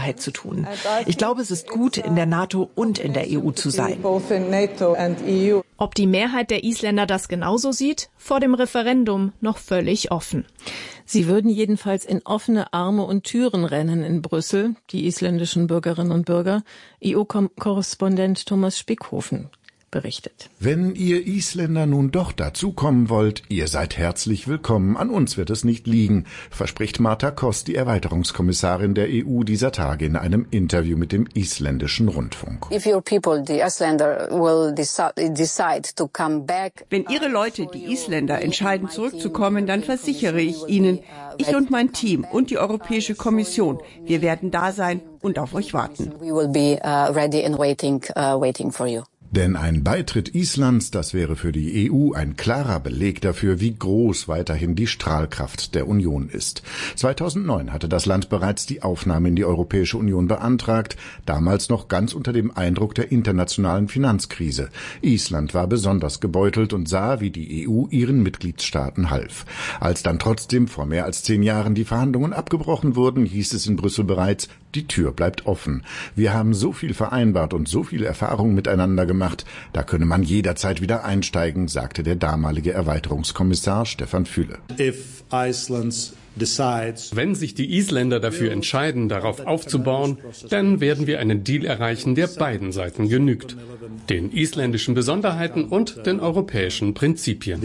Sicherheit zu tun. Ich glaube, es ist gut, in der NATO und in der EU zu sein. Ob die Mehrheit der Isländer das genauso sieht, vor dem Referendum noch völlig offen. Sie würden jedenfalls in offene Arme und Türen rennen in Brüssel, die isländischen Bürgerinnen und Bürger. EU-Korrespondent Thomas Spickhofen berichtet. Wenn ihr Isländer nun doch dazukommen wollt, ihr seid herzlich willkommen. An uns wird es nicht liegen, verspricht Marta Koss, die Erweiterungskommissarin der EU, dieser Tage in einem Interview mit dem isländischen Rundfunk. Wenn Ihre Leute, die Isländer, entscheiden zurückzukommen, dann versichere ich Ihnen, ich und mein Team und die Europäische Kommission, wir werden da sein und auf euch warten. Denn ein Beitritt Islands, das wäre für die EU ein klarer Beleg dafür, wie groß weiterhin die Strahlkraft der Union ist. 2009 hatte das Land bereits die Aufnahme in die Europäische Union beantragt, damals noch ganz unter dem Eindruck der internationalen Finanzkrise. Island war besonders gebeutelt und sah, wie die EU ihren Mitgliedstaaten half. Als dann trotzdem vor mehr als 10 Jahren die Verhandlungen abgebrochen wurden, hieß es in Brüssel bereits, die Tür bleibt offen. Wir haben so viel vereinbart und so viele Erfahrungen miteinander gemacht, da könne man jederzeit wieder einsteigen, sagte der damalige Erweiterungskommissar Stefan Füle. Wenn sich die Isländer dafür entscheiden, darauf aufzubauen, dann werden wir einen Deal erreichen, der beiden Seiten genügt. Den isländischen Besonderheiten und den europäischen Prinzipien.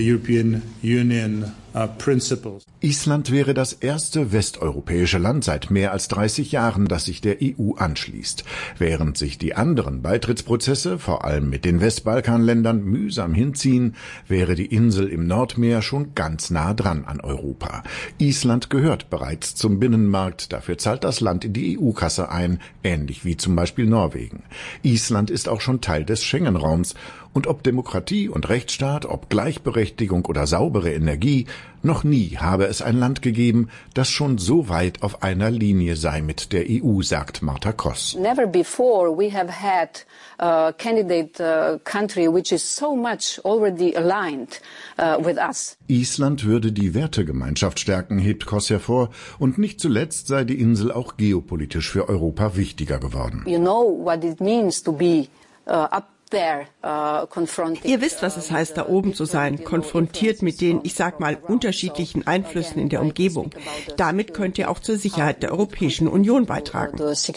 Island wäre das erste westeuropäische Land seit mehr als 30 Jahren, das sich der EU anschließt. Während sich die anderen Beitrittsprozesse, vor allem mit den Westbalkanländern, mühsam hinziehen, wäre die Insel im Nordmeer schon ganz nah dran an Europa. Island gehört bereits zum Binnenmarkt, dafür zahlt das Land in die EU-Kasse ein, ähnlich wie zum Beispiel Norwegen. Island ist auch schon Teil des Schengen-Raums. Und ob Demokratie und Rechtsstaat, ob Gleichberechtigung oder saubere Energie, noch nie habe es ein Land gegeben, das schon so weit auf einer Linie sei mit der EU, sagt Marta Koss. Never before we have had a candidate country which is so much already aligned with us. Island würde die Wertegemeinschaft stärken, hebt Koss hervor, und nicht zuletzt sei die Insel auch geopolitisch für Europa wichtiger geworden. You know what it means to be up. Ihr wisst, was es heißt, da oben zu sein, konfrontiert mit den, ich sag mal, unterschiedlichen Einflüssen in der Umgebung. Damit könnt ihr auch zur Sicherheit der Europäischen Union beitragen.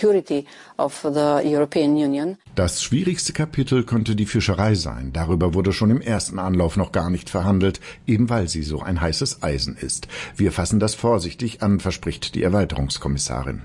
Das schwierigste Kapitel könnte die Fischerei sein. Darüber wurde schon im ersten Anlauf noch gar nicht verhandelt, eben weil sie so ein heißes Eisen ist. Wir fassen das vorsichtig an, verspricht die Erweiterungskommissarin.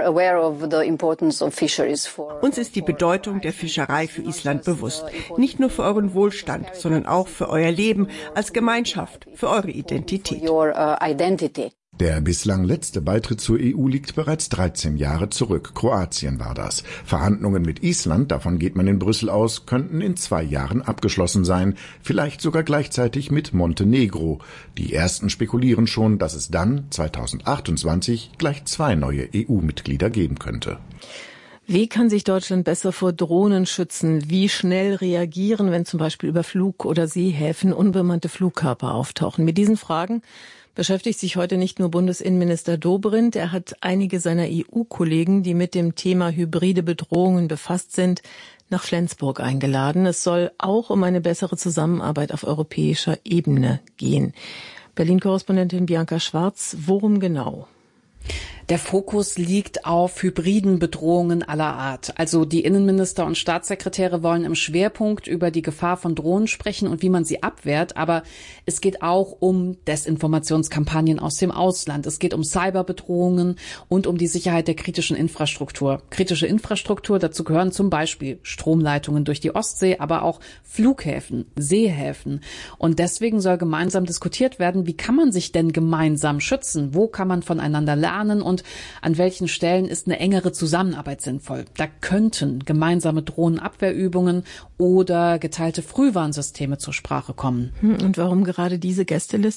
Uns ist die Bedeutung der Fischerei für Island bewusst. Nicht nur für euren Wohlstand, sondern auch für euer Leben als Gemeinschaft, für eure Identität. Der bislang letzte Beitritt zur EU liegt bereits 13 Jahre zurück. Kroatien war das. Verhandlungen mit Island, davon geht man in Brüssel aus, könnten in 2 Jahren abgeschlossen sein. Vielleicht sogar gleichzeitig mit Montenegro. Die ersten spekulieren schon, dass es dann 2028 gleich 2 neue EU-Mitglieder geben könnte. Wie kann sich Deutschland besser vor Drohnen schützen? Wie schnell reagieren, wenn zum Beispiel über Flug- oder Seehäfen unbemannte Flugkörper auftauchen? Mit diesen Fragen beschäftigt sich heute nicht nur Bundesinnenminister Dobrindt. Er hat einige seiner EU-Kollegen, die mit dem Thema hybride Bedrohungen befasst sind, nach Flensburg eingeladen. Es soll auch um eine bessere Zusammenarbeit auf europäischer Ebene gehen. Berlin-Korrespondentin Bianca Schwarz, worum genau? Der Fokus liegt auf hybriden Bedrohungen aller Art. Also die Innenminister und Staatssekretäre wollen im Schwerpunkt über die Gefahr von Drohnen sprechen und wie man sie abwehrt. Aber es geht auch um Desinformationskampagnen aus dem Ausland. Es geht um Cyberbedrohungen und um die Sicherheit der kritischen Infrastruktur. Kritische Infrastruktur, dazu gehören zum Beispiel Stromleitungen durch die Ostsee, aber auch Flughäfen, Seehäfen. Und deswegen soll gemeinsam diskutiert werden, wie kann man sich denn gemeinsam schützen? Wo kann man voneinander lernen und an welchen Stellen ist eine engere Zusammenarbeit sinnvoll? Da könnten gemeinsame Drohnenabwehrübungen oder geteilte Frühwarnsysteme zur Sprache kommen. Und warum gerade diese Gästeliste?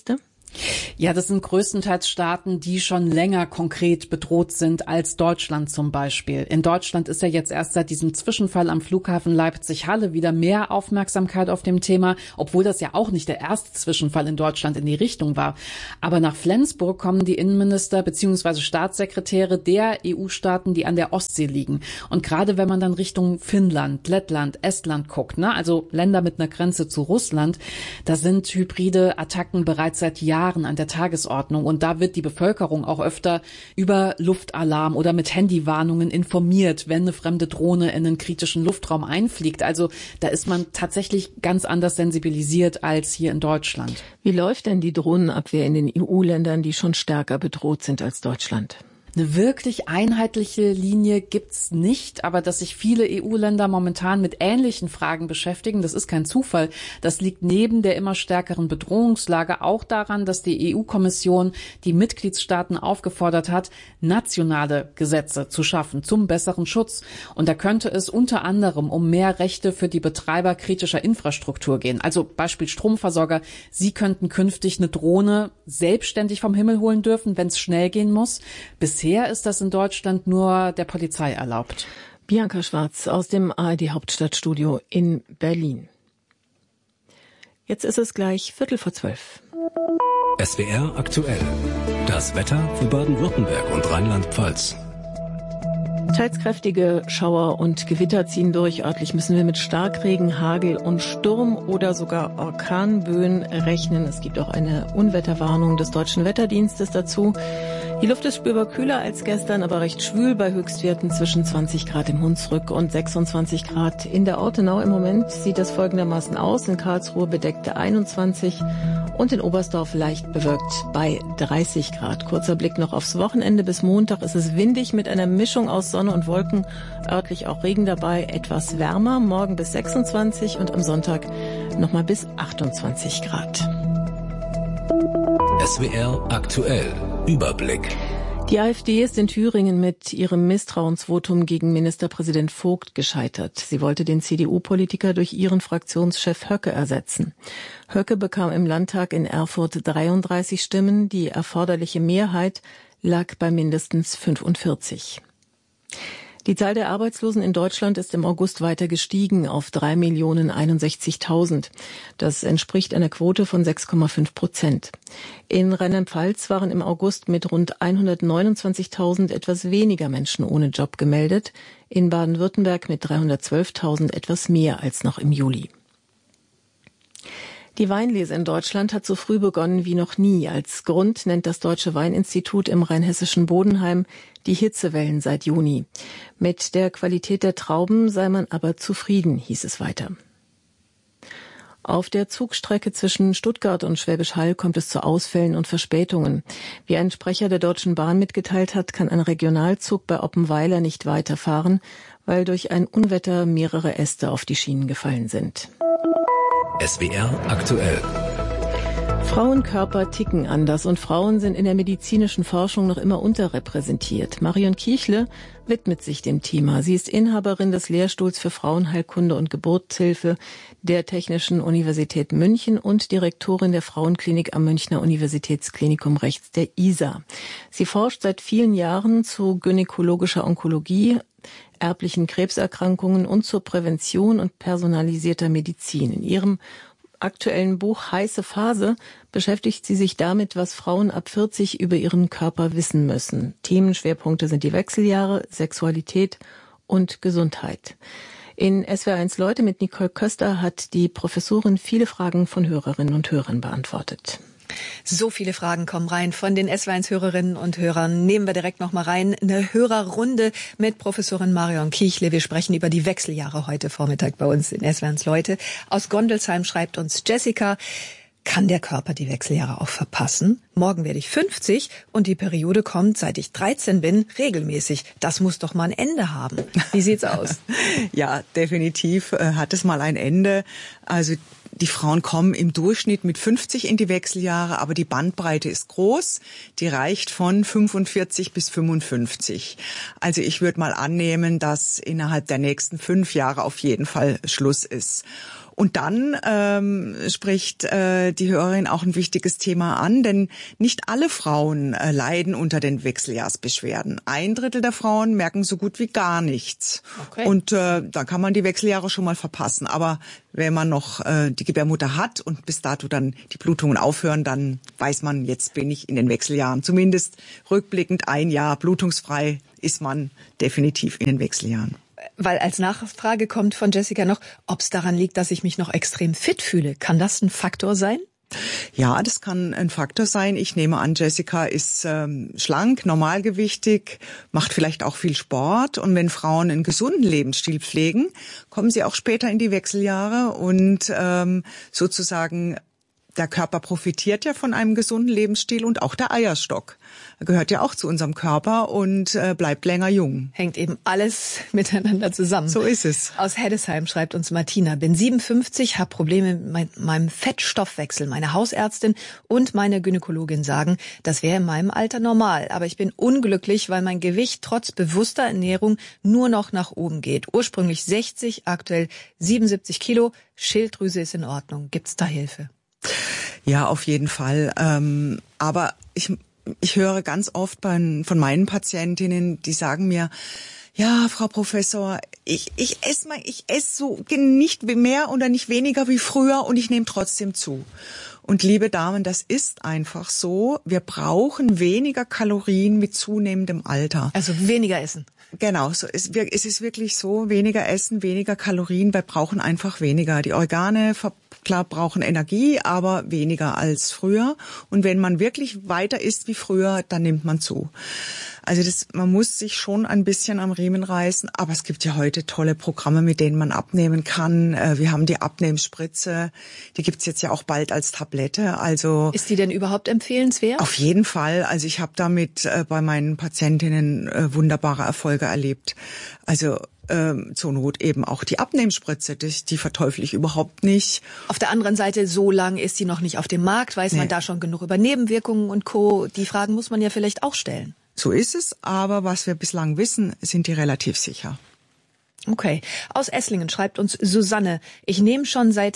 Ja, das sind größtenteils Staaten, die schon länger konkret bedroht sind als Deutschland zum Beispiel. In Deutschland ist ja jetzt erst seit diesem Zwischenfall am Flughafen Leipzig-Halle wieder mehr Aufmerksamkeit auf dem Thema, obwohl das ja auch nicht der erste Zwischenfall in Deutschland in die Richtung war. Aber nach Flensburg kommen die Innenminister bzw. Staatssekretäre der EU-Staaten, die an der Ostsee liegen. Und gerade wenn man dann Richtung Finnland, Lettland, Estland guckt, also Länder mit einer Grenze zu Russland, da sind hybride Attacken bereits seit Jahren an der Tagesordnung und da wird die Bevölkerung auch öfter über Luftalarm oder mit Handywarnungen informiert, wenn eine fremde Drohne in einen kritischen Luftraum einfliegt. Also da ist man tatsächlich ganz anders sensibilisiert als hier in Deutschland. Wie läuft denn die Drohnenabwehr in den EU-Ländern, die schon stärker bedroht sind als Deutschland? Eine wirklich einheitliche Linie gibt's nicht, aber dass sich viele EU-Länder momentan mit ähnlichen Fragen beschäftigen, das ist kein Zufall. Das liegt neben der immer stärkeren Bedrohungslage auch daran, dass die EU-Kommission die Mitgliedstaaten aufgefordert hat, nationale Gesetze zu schaffen zum besseren Schutz. Und da könnte es unter anderem um mehr Rechte für die Betreiber kritischer Infrastruktur gehen. Also Beispiel Stromversorger, sie könnten künftig eine Drohne selbstständig vom Himmel holen dürfen, wenn es schnell gehen muss. Bisher ist das in Deutschland nur der Polizei erlaubt. Bianca Schwarz aus dem ARD-Hauptstadtstudio in Berlin. Jetzt ist es gleich 11:45. SWR aktuell. Das Wetter für Baden-Württemberg und Rheinland-Pfalz. Teils kräftige Schauer und Gewitter ziehen durch. Örtlich müssen wir mit Starkregen, Hagel und Sturm oder sogar Orkanböen rechnen. Es gibt auch eine Unwetterwarnung des Deutschen Wetterdienstes dazu. Die Luft ist spürbar kühler als gestern, aber recht schwül bei Höchstwerten zwischen 20 Grad im Hunsrück und 26 Grad in der Ortenau. Im Moment sieht das folgendermaßen aus. In Karlsruhe bedeckte 21 und in Oberstdorf leicht bewölkt bei 30 Grad. Kurzer Blick noch aufs Wochenende. Bis Montag ist es windig mit einer Mischung aus Sonne und Wolken. Örtlich auch Regen dabei, etwas wärmer. Morgen bis 26 und am Sonntag nochmal bis 28 Grad. SWR aktuell. Überblick. Die AfD ist in Thüringen mit ihrem Misstrauensvotum gegen Ministerpräsident Vogt gescheitert. Sie wollte den CDU-Politiker durch ihren Fraktionschef Höcke ersetzen. Höcke bekam im Landtag in Erfurt 33 Stimmen. Die erforderliche Mehrheit lag bei mindestens 45. Die Zahl der Arbeitslosen in Deutschland ist im August weiter gestiegen auf 3.061.000. Das entspricht einer Quote von 6,5%. In Rheinland-Pfalz waren im August mit rund 129.000 etwas weniger Menschen ohne Job gemeldet. In Baden-Württemberg mit 312.000 etwas mehr als noch im Juli. Die Weinlese in Deutschland hat so früh begonnen wie noch nie. Als Grund nennt das Deutsche Weininstitut im rheinhessischen Bodenheim die Hitzewellen seit Juni. Mit der Qualität der Trauben sei man aber zufrieden, hieß es weiter. Auf der Zugstrecke zwischen Stuttgart und Schwäbisch Hall kommt es zu Ausfällen und Verspätungen. Wie ein Sprecher der Deutschen Bahn mitgeteilt hat, kann ein Regionalzug bei Oppenweiler nicht weiterfahren, weil durch ein Unwetter mehrere Äste auf die Schienen gefallen sind. SWR aktuell. Frauenkörper ticken anders und Frauen sind in der medizinischen Forschung noch immer unterrepräsentiert. Marion Kichle widmet sich dem Thema. Sie ist Inhaberin des Lehrstuhls für Frauenheilkunde und Geburtshilfe der Technischen Universität München und Direktorin der Frauenklinik am Münchner Universitätsklinikum Rechts der ISA. Sie forscht seit vielen Jahren zu gynäkologischer Onkologie, erblichen Krebserkrankungen und zur Prävention und personalisierter Medizin. In ihrem aktuellen Buch Heiße Phase beschäftigt sie sich damit, was Frauen ab 40 über ihren Körper wissen müssen. Themenschwerpunkte sind die Wechseljahre, Sexualität und Gesundheit. In SWR1 Leute mit Nicole Köster hat die Professorin viele Fragen von Hörerinnen und Hörern beantwortet. So viele Fragen kommen rein von den SWR1-Hörerinnen und Hörern. Nehmen wir direkt noch mal rein eine Hörerrunde mit Professorin Marion Kichle. Wir sprechen über die Wechseljahre heute Vormittag bei uns in SWR1 Leute. Aus Gondelsheim schreibt uns Jessica: Kann der Körper die Wechseljahre auch verpassen? Morgen werde ich 50 und die Periode kommt, seit ich 13 bin, regelmäßig. Das muss doch mal ein Ende haben. Wie sieht's aus? Ja, definitiv hat es mal ein Ende. Also die Frauen kommen im Durchschnitt mit 50 in die Wechseljahre, aber die Bandbreite ist groß. Die reicht von 45 bis 55. Also ich würde mal annehmen, dass innerhalb der nächsten 5 Jahre auf jeden Fall Schluss ist. Und dann spricht die Hörerin auch ein wichtiges Thema an, denn nicht alle Frauen leiden unter den Wechseljahrsbeschwerden. 1/3 der Frauen merken so gut wie gar nichts. Okay. Und da kann man die Wechseljahre schon mal verpassen. Aber wenn man noch die Gebärmutter hat und bis dato dann die Blutungen aufhören, dann weiß man, jetzt bin ich in den Wechseljahren. Zumindest rückblickend 1 Jahr blutungsfrei ist man definitiv in den Wechseljahren. Weil als Nachfrage kommt von Jessica noch, ob es daran liegt, dass ich mich noch extrem fit fühle. Kann das ein Faktor sein? Ja, das kann ein Faktor sein. Ich nehme an, Jessica ist schlank, normalgewichtig, macht vielleicht auch viel Sport. Und wenn Frauen einen gesunden Lebensstil pflegen, kommen sie auch später in die Wechseljahre und sozusagen der Körper profitiert ja von einem gesunden Lebensstil und auch der Eierstock gehört ja auch zu unserem Körper und bleibt länger jung. Hängt eben alles miteinander zusammen. So ist es. Aus Heddesheim schreibt uns Martina, bin 57, habe Probleme mit meinem Fettstoffwechsel. Meine Hausärztin und meine Gynäkologin sagen, das wäre in meinem Alter normal. Aber ich bin unglücklich, weil mein Gewicht trotz bewusster Ernährung nur noch nach oben geht. Ursprünglich 60, aktuell 77 Kilo. Schilddrüse ist in Ordnung. Gibt's da Hilfe? Ja, auf jeden Fall. Aber ich höre ganz oft von meinen Patientinnen, die sagen mir, ja, Frau Professor, ich esse so nicht mehr oder nicht weniger wie früher und ich nehme trotzdem zu. Und liebe Damen, das ist einfach so. Wir brauchen weniger Kalorien mit zunehmendem Alter. Also weniger essen. Genau, so es ist wirklich so, weniger essen, weniger Kalorien, wir brauchen einfach weniger. Die Organe, klar, brauchen Energie, aber weniger als früher. Und wenn man wirklich weiter isst wie früher, dann nimmt man zu. Also man muss sich schon ein bisschen am Riemen reißen, aber es gibt ja heute tolle Programme, mit denen man abnehmen kann. Wir haben die Abnehmspritze, die gibt's jetzt ja auch bald als Tablette. Also ist die denn überhaupt empfehlenswert? Auf jeden Fall. Also ich habe damit bei meinen Patientinnen wunderbare Erfolge erlebt. Also zur Not eben auch die Abnehmspritze, die verteufel ich überhaupt nicht. Auf der anderen Seite, so lange ist sie noch nicht auf dem Markt. Weiß man da schon genug über Nebenwirkungen und Co.? Die Fragen muss man ja vielleicht auch stellen. So ist es, aber was wir bislang wissen, sind die relativ sicher. Okay. Aus Esslingen schreibt uns Susanne, ich nehme schon seit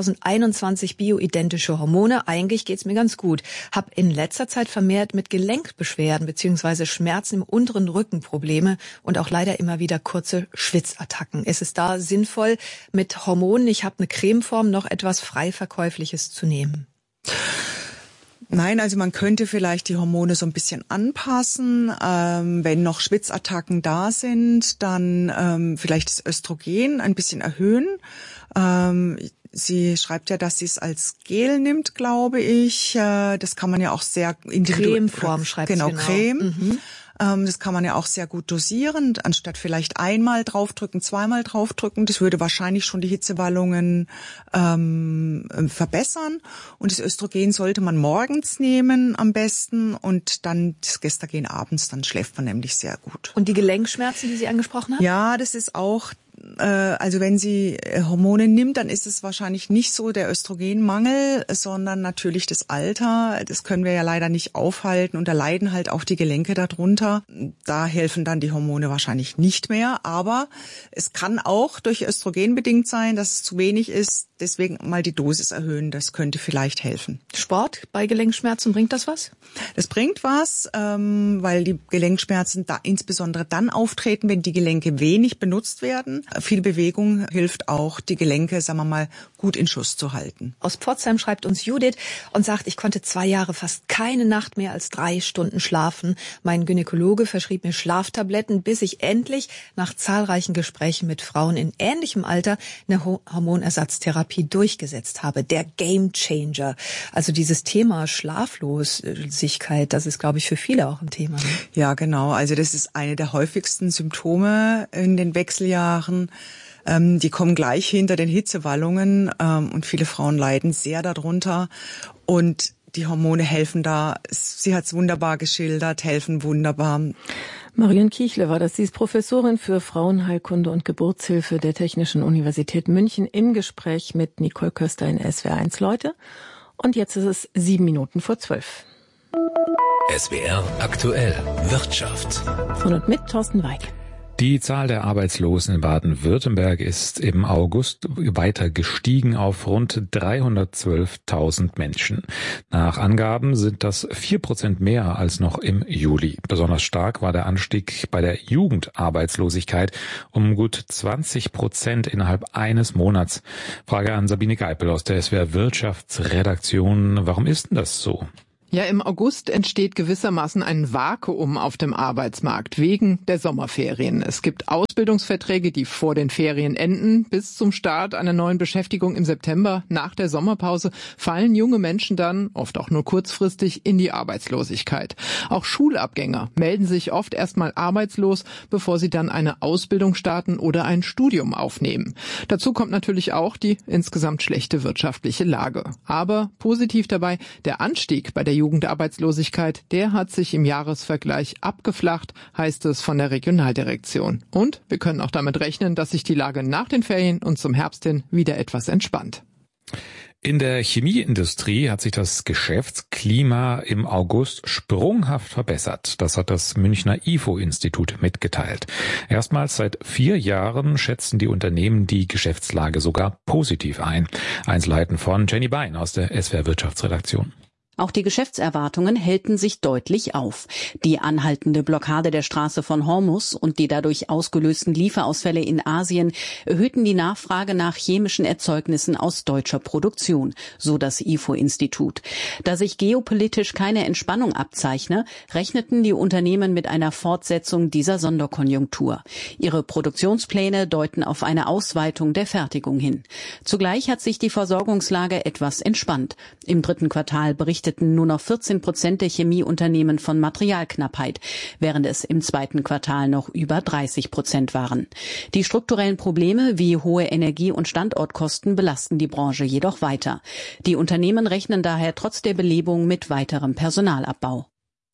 2021 bioidentische Hormone. Eigentlich geht's mir ganz gut. Hab in letzter Zeit vermehrt mit Gelenkbeschwerden bzw. Schmerzen im unteren Rücken Probleme und auch leider immer wieder kurze Schwitzattacken. Ist es da sinnvoll, mit Hormonen, ich habe eine Cremeform, noch etwas frei Verkäufliches zu nehmen? Nein, also man könnte vielleicht die Hormone so ein bisschen anpassen. Wenn noch Schwitzattacken da sind, dann vielleicht das Östrogen ein bisschen erhöhen. Sie schreibt ja, dass sie es als Gel nimmt, glaube ich. Das kann man ja auch sehr individuell. Cremeform schreibt sie. Genau, Creme. Mhm. Das kann man ja auch sehr gut dosieren, anstatt vielleicht einmal draufdrücken, zweimal draufdrücken. Das würde wahrscheinlich schon die Hitzewallungen verbessern. Und das Östrogen sollte man morgens nehmen am besten und dann das Gestagen abends, dann schläft man nämlich sehr gut. Und die Gelenkschmerzen, die Sie angesprochen haben? Ja, das ist auch, also wenn sie Hormone nimmt, dann ist es wahrscheinlich nicht so der Östrogenmangel, sondern natürlich das Alter. Das können wir ja leider nicht aufhalten und da leiden halt auch die Gelenke darunter. Da helfen dann die Hormone wahrscheinlich nicht mehr, aber es kann auch durch Östrogen bedingt sein, dass es zu wenig ist. Deswegen mal die Dosis erhöhen, das könnte vielleicht helfen. Sport bei Gelenkschmerzen, bringt das was? Das bringt was, weil die Gelenkschmerzen da insbesondere dann auftreten, wenn die Gelenke wenig benutzt werden. Viel Bewegung hilft auch, die Gelenke, sagen wir mal, gut in Schuss zu halten. Aus Pforzheim schreibt uns Judith und sagt, ich konnte 2 Jahre fast keine Nacht mehr als 3 Stunden schlafen. Mein Gynäkologe verschrieb mir Schlaftabletten, bis ich endlich nach zahlreichen Gesprächen mit Frauen in ähnlichem Alter eine Hormonersatztherapie durchgesetzt habe. Der Gamechanger. Also dieses Thema Schlaflosigkeit, das ist, glaube ich, für viele auch ein Thema. Ne? Ja, genau. Also das ist eine der häufigsten Symptome in den Wechseljahren. Die kommen gleich hinter den Hitzewallungen und viele Frauen leiden sehr darunter. Und die Hormone helfen da. Sie hat es wunderbar geschildert, helfen wunderbar. Marion Kichle war das. Sie ist Professorin für Frauenheilkunde und Geburtshilfe der Technischen Universität München im Gespräch mit Nicole Köster in SWR1 Leute. Und jetzt ist es 11:07. SWR aktuell Wirtschaft. Von und mit Thorsten Weig. Die Zahl der Arbeitslosen in Baden-Württemberg ist im August weiter gestiegen auf rund 312.000 Menschen. Nach Angaben sind das 4% mehr als noch im Juli. Besonders stark war der Anstieg bei der Jugendarbeitslosigkeit um gut 20% innerhalb eines Monats. Frage an Sabine Geipel aus der SWR Wirtschaftsredaktion. Warum ist denn das so? Ja, im August entsteht gewissermaßen ein Vakuum auf dem Arbeitsmarkt wegen der Sommerferien. Es gibt Ausbildungsverträge, die vor den Ferien enden. Bis zum Start einer neuen Beschäftigung im September nach der Sommerpause fallen junge Menschen dann, oft auch nur kurzfristig, in die Arbeitslosigkeit. Auch Schulabgänger melden sich oft erstmal arbeitslos, bevor sie dann eine Ausbildung starten oder ein Studium aufnehmen. Dazu kommt natürlich auch die insgesamt schlechte wirtschaftliche Lage. Aber positiv dabei, der Anstieg bei der Jugendarbeitslosigkeit, der hat sich im Jahresvergleich abgeflacht, heißt es von der Regionaldirektion. Und wir können auch damit rechnen, dass sich die Lage nach den Ferien und zum Herbst hin wieder etwas entspannt. In der Chemieindustrie hat sich das Geschäftsklima im August sprunghaft verbessert. Das hat das Münchner IFO-Institut mitgeteilt. Erstmals seit 4 Jahren schätzen die Unternehmen die Geschäftslage sogar positiv ein. Einzelheiten von Jenny Bein aus der SWR Wirtschaftsredaktion. Auch die Geschäftserwartungen hellten sich deutlich auf. Die anhaltende Blockade der Straße von Hormuz und die dadurch ausgelösten Lieferausfälle in Asien erhöhten die Nachfrage nach chemischen Erzeugnissen aus deutscher Produktion, so das IFO-Institut. Da sich geopolitisch keine Entspannung abzeichne, rechneten die Unternehmen mit einer Fortsetzung dieser Sonderkonjunktur. Ihre Produktionspläne deuten auf eine Ausweitung der Fertigung hin. Zugleich hat sich die Versorgungslage etwas entspannt. Im 3. Quartal berichteten nur noch 14% der Chemieunternehmen von Materialknappheit, während es im 2. Quartal noch über 30% waren. Die strukturellen Probleme wie hohe Energie- und Standortkosten belasten die Branche jedoch weiter. Die Unternehmen rechnen daher trotz der Belebung mit weiterem Personalabbau.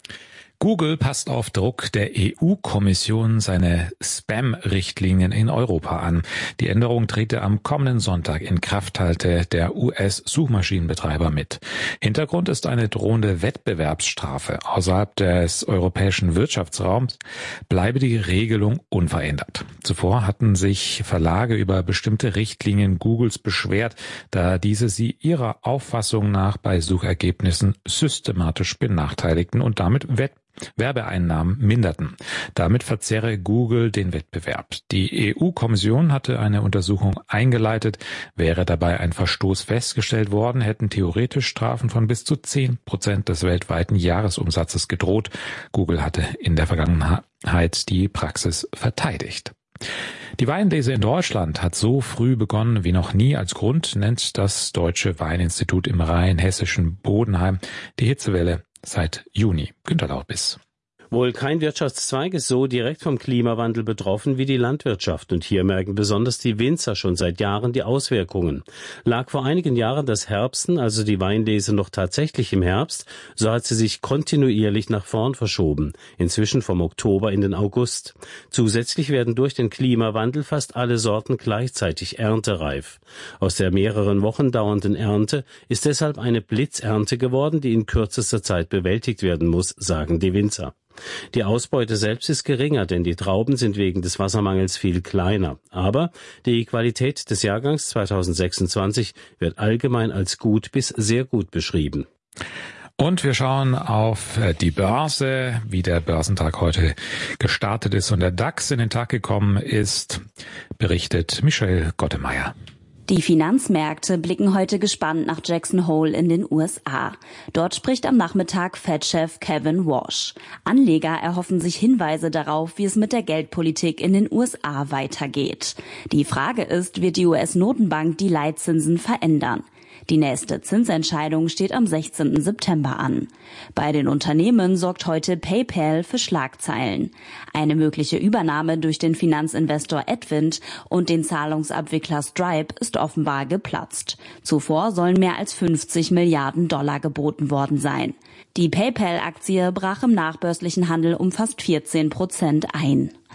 Google passt auf Druck der EU-Kommission seine Spam-Richtlinien in Europa an. Die Änderung trete am kommenden Sonntag in Kraft, teilte der US-Suchmaschinenbetreiber mit. Hintergrund ist eine drohende Wettbewerbsstrafe. Außerhalb des europäischen Wirtschaftsraums bleibe die Regelung unverändert. Zuvor hatten sich Verlage über bestimmte Richtlinien Googles beschwert, da diese sie ihrer Auffassung nach bei Suchergebnissen systematisch benachteiligten und damit Werbeeinnahmen minderten. Damit verzerre Google den Wettbewerb. Die EU-Kommission hatte eine Untersuchung eingeleitet. Wäre dabei ein Verstoß festgestellt worden, hätten theoretisch Strafen von bis zu 10% des weltweiten Jahresumsatzes gedroht. Google hatte in der Vergangenheit die Praxis verteidigt. Die Weinlese in Deutschland hat so früh begonnen wie noch nie. Als Grund nennt das Deutsche Weininstitut im rheinhessischen Bodenheim die Hitzewelle seit Juni. Günter Laubis. Wohl kein Wirtschaftszweig ist so direkt vom Klimawandel betroffen wie die Landwirtschaft. Und hier merken besonders die Winzer schon seit Jahren die Auswirkungen. Lag vor einigen Jahren das Herbsten, also die Weinlese, noch tatsächlich im Herbst, so hat sie sich kontinuierlich nach vorn verschoben. Inzwischen vom Oktober in den August. Zusätzlich werden durch den Klimawandel fast alle Sorten gleichzeitig erntereif. Aus der mehreren Wochen dauernden Ernte ist deshalb eine Blitzernte geworden, die in kürzester Zeit bewältigt werden muss, sagen die Winzer. Die Ausbeute selbst ist geringer, denn die Trauben sind wegen des Wassermangels viel kleiner. Aber die Qualität des Jahrgangs 2026 wird allgemein als gut bis sehr gut beschrieben. Und wir schauen auf die Börse, wie der Börsentag heute gestartet ist und der DAX in den Tag gekommen ist, berichtet Michelle Gottemeyer. Die Finanzmärkte blicken heute gespannt nach Jackson Hole in den USA. Dort spricht am Nachmittag Fed-Chef Kevin Warsh. Anleger erhoffen sich Hinweise darauf, wie es mit der Geldpolitik in den USA weitergeht. Die Frage ist, wird die US-Notenbank die Leitzinsen verändern? Die nächste Zinsentscheidung steht am 16. September an. Bei den Unternehmen sorgt heute PayPal für Schlagzeilen. Eine mögliche Übernahme durch den Finanzinvestor Advent und den Zahlungsabwickler Stripe ist offenbar geplatzt. Zuvor sollen mehr als 50 Milliarden Dollar geboten worden sein. Die PayPal-Aktie brach im nachbörslichen Handel um fast 14% ein.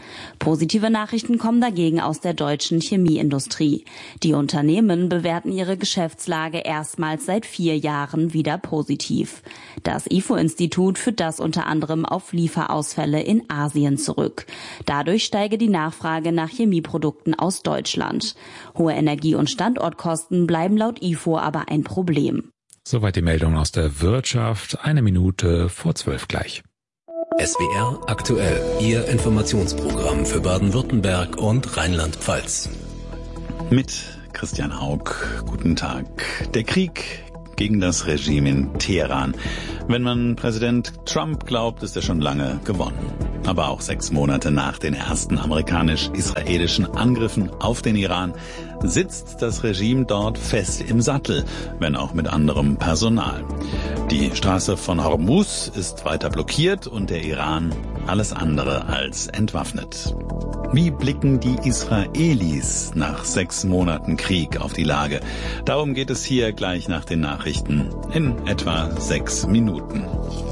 Positive Nachrichten kommen dagegen aus der deutschen Chemieindustrie. Die Unternehmen bewerten ihre Geschäftslage erstmals seit 4 Jahren wieder positiv. Das IFO-Institut führt das unter anderem auf Lieferausfälle in Asien zurück. Dadurch steige die Nachfrage nach Chemieprodukten aus Deutschland. Hohe Energie- und Standortkosten bleiben laut IFO aber ein Problem. Soweit die Meldung aus der Wirtschaft. 11:55 gleich. SWR aktuell, Ihr Informationsprogramm für Baden-Württemberg und Rheinland-Pfalz. Mit Christian Haug, guten Tag. Der Krieg gegen das Regime in Teheran. Wenn man Präsident Trump glaubt, ist er schon lange gewonnen. Aber auch 6 Monate nach den ersten amerikanisch-israelischen Angriffen auf den Iran sitzt das Regime dort fest im Sattel, wenn auch mit anderem Personal. Die Straße von Hormuz ist weiter blockiert und der Iran alles andere als entwaffnet. Wie blicken die Israelis nach 6 Monaten Krieg auf die Lage? Darum geht es hier gleich nach den Nachrichten in etwa 6 Minuten.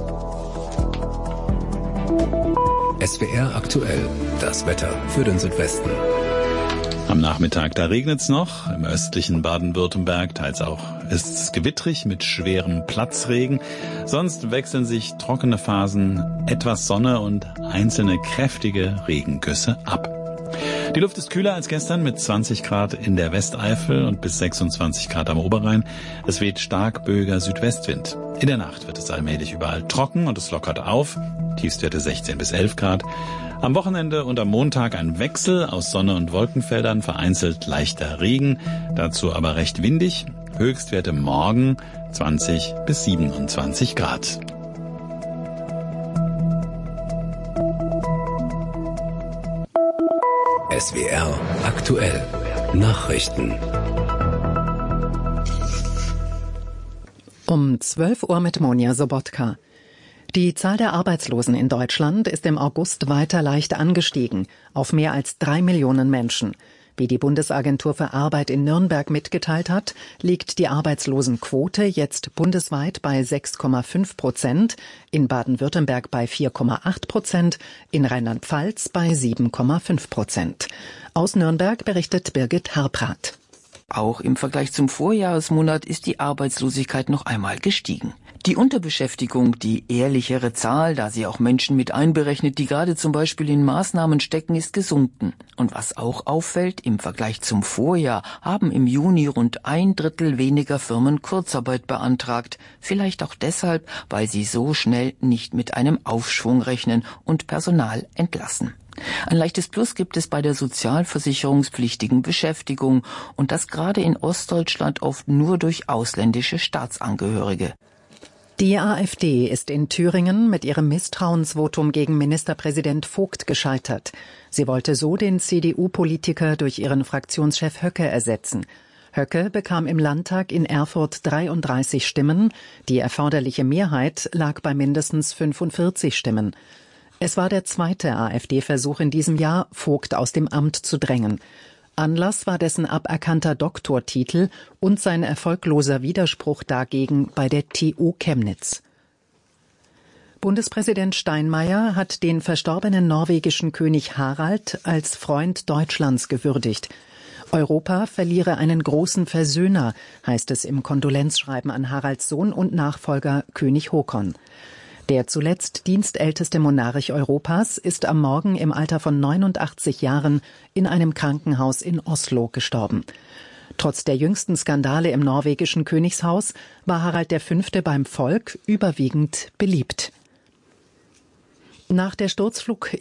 SWR aktuell, das Wetter für den Südwesten. Am Nachmittag, da regnet's noch, im östlichen Baden-Württemberg, teils auch ist es gewittrig mit schwerem Platzregen. Sonst wechseln sich trockene Phasen, etwas Sonne und einzelne kräftige Regengüsse ab. Die Luft ist kühler als gestern mit 20 Grad in der Westeifel und bis 26 Grad am Oberrhein. Es weht stark böiger Südwestwind. In der Nacht wird es allmählich überall trocken und es lockert auf. Tiefstwerte 16 bis 11 Grad. Am Wochenende und am Montag ein Wechsel aus Sonne und Wolkenfeldern, vereinzelt leichter Regen, dazu aber recht windig. Höchstwerte morgen 20 bis 27 Grad. SWR aktuell, Nachrichten. Um 12 Uhr mit Monja Sobotka. Die Zahl der Arbeitslosen in Deutschland ist im August weiter leicht angestiegen, auf mehr als 3 Millionen Menschen. Wie die Bundesagentur für Arbeit in Nürnberg mitgeteilt hat, liegt die Arbeitslosenquote jetzt bundesweit bei 6,5%, in Baden-Württemberg bei 4,8%, in Rheinland-Pfalz bei 7,5%. Aus Nürnberg berichtet Birgit Harprath. Auch im Vergleich zum Vorjahresmonat ist die Arbeitslosigkeit noch einmal gestiegen. Die Unterbeschäftigung, die ehrlichere Zahl, da sie auch Menschen mit einberechnet, die gerade zum Beispiel in Maßnahmen stecken, ist gesunken. Und was auch auffällt, im Vergleich zum Vorjahr haben im Juni rund 1/3 weniger Firmen Kurzarbeit beantragt. Vielleicht auch deshalb, weil sie so schnell nicht mit einem Aufschwung rechnen und Personal entlassen. Ein leichtes Plus gibt es bei der sozialversicherungspflichtigen Beschäftigung und das gerade in Ostdeutschland oft nur durch ausländische Staatsangehörige. Die AfD ist in Thüringen mit ihrem Misstrauensvotum gegen Ministerpräsident Vogt gescheitert. Sie wollte so den CDU-Politiker durch ihren Fraktionschef Höcke ersetzen. Höcke bekam im Landtag in Erfurt 33 Stimmen. Die erforderliche Mehrheit lag bei mindestens 45 Stimmen. Es war der zweite AfD-Versuch in diesem Jahr, Vogt aus dem Amt zu drängen. Anlass war dessen aberkannter Doktortitel und sein erfolgloser Widerspruch dagegen bei der TU Chemnitz. Bundespräsident Steinmeier hat den verstorbenen norwegischen König Harald als Freund Deutschlands gewürdigt. Europa verliere einen großen Versöhner, heißt es im Kondolenzschreiben an Haralds Sohn und Nachfolger König Håkon. Der zuletzt dienstälteste Monarch Europas ist am Morgen im Alter von 89 Jahren in einem Krankenhaus in Oslo gestorben. Trotz der jüngsten Skandale im norwegischen Königshaus war Harald V. beim Volk überwiegend beliebt. Nach der Sturzflut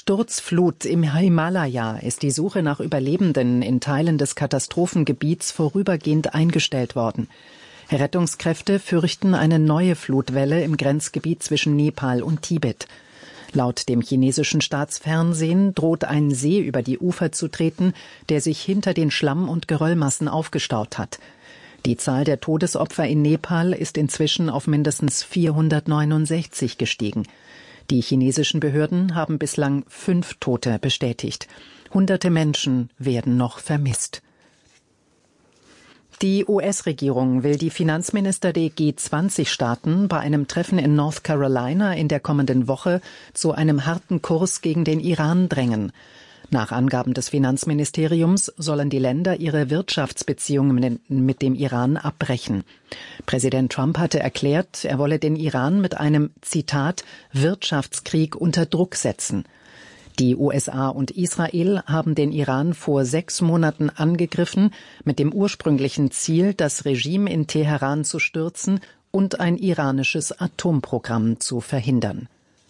im Himalaya ist die Suche nach Überlebenden in Teilen des Katastrophengebiets vorübergehend eingestellt worden. Rettungskräfte fürchten eine neue Flutwelle im Grenzgebiet zwischen Nepal und Tibet. Laut dem chinesischen Staatsfernsehen droht ein See über die Ufer zu treten, der sich hinter den Schlamm- und Geröllmassen aufgestaut hat. Die Zahl der Todesopfer in Nepal ist inzwischen auf mindestens 469 gestiegen. Die chinesischen Behörden haben bislang 5 Tote bestätigt. Hunderte Menschen werden noch vermisst. Die US-Regierung will die Finanzminister der G20-Staaten bei einem Treffen in North Carolina in der kommenden Woche zu einem harten Kurs gegen den Iran drängen. Nach Angaben des Finanzministeriums sollen die Länder ihre Wirtschaftsbeziehungen mit dem Iran abbrechen. Präsident Trump hatte erklärt, er wolle den Iran mit einem, Zitat, Wirtschaftskrieg unter Druck setzen. Die USA und Israel haben den Iran vor 6 Monaten angegriffen, mit dem ursprünglichen Ziel, das Regime in Teheran zu stürzen und ein iranisches Atomprogramm zu verhindern.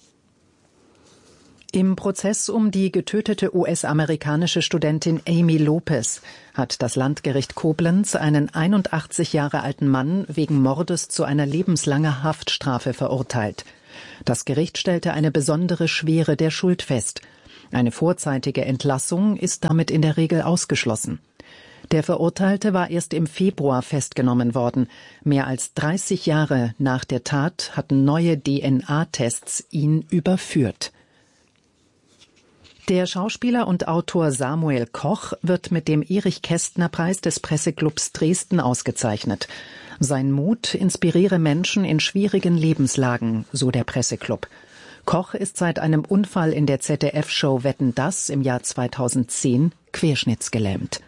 Im Prozess um die getötete US-amerikanische Studentin Amy Lopez hat das Landgericht Koblenz einen 81 Jahre alten Mann wegen Mordes zu einer lebenslangen Haftstrafe verurteilt. Das Gericht stellte eine besondere Schwere der Schuld fest. Eine vorzeitige Entlassung ist damit in der Regel ausgeschlossen. Der Verurteilte war erst im Februar festgenommen worden. Mehr als 30 Jahre nach der Tat hatten neue DNA-Tests ihn überführt. Der Schauspieler und Autor Samuel Koch wird mit dem Erich-Kästner-Preis des Presseclubs Dresden ausgezeichnet. Sein Mut inspiriere Menschen in schwierigen Lebenslagen, so der Presseclub. Koch ist seit einem Unfall in der ZDF-Show Wetten, dass im Jahr 2010 querschnittsgelähmt.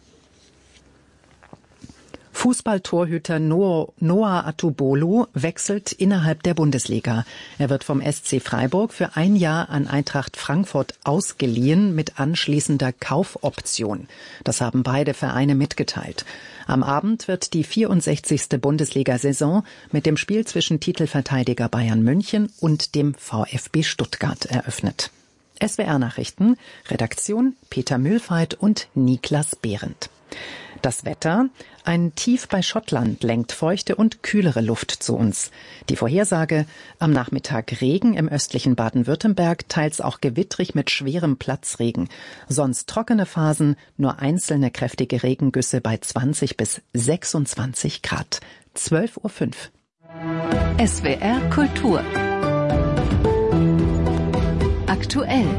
Fußballtorhüter Noah Atubolu wechselt innerhalb der Bundesliga. Er wird vom SC Freiburg für 1 Jahr an Eintracht Frankfurt ausgeliehen mit anschließender Kaufoption. Das haben beide Vereine mitgeteilt. Am Abend wird die 64. Bundesliga-Saison mit dem Spiel zwischen Titelverteidiger Bayern München und dem VfB Stuttgart eröffnet. SWR-Nachrichten, Redaktion Peter Mühlfeit und Niklas Behrendt. Das Wetter: Ein Tief bei Schottland lenkt feuchte und kühlere Luft zu uns. Die Vorhersage: am Nachmittag Regen im östlichen Baden-Württemberg, teils auch gewittrig mit schwerem Platzregen. Sonst trockene Phasen, nur einzelne kräftige Regengüsse bei 20 bis 26 Grad. 12:05 Uhr. SWR Kultur. Aktuell.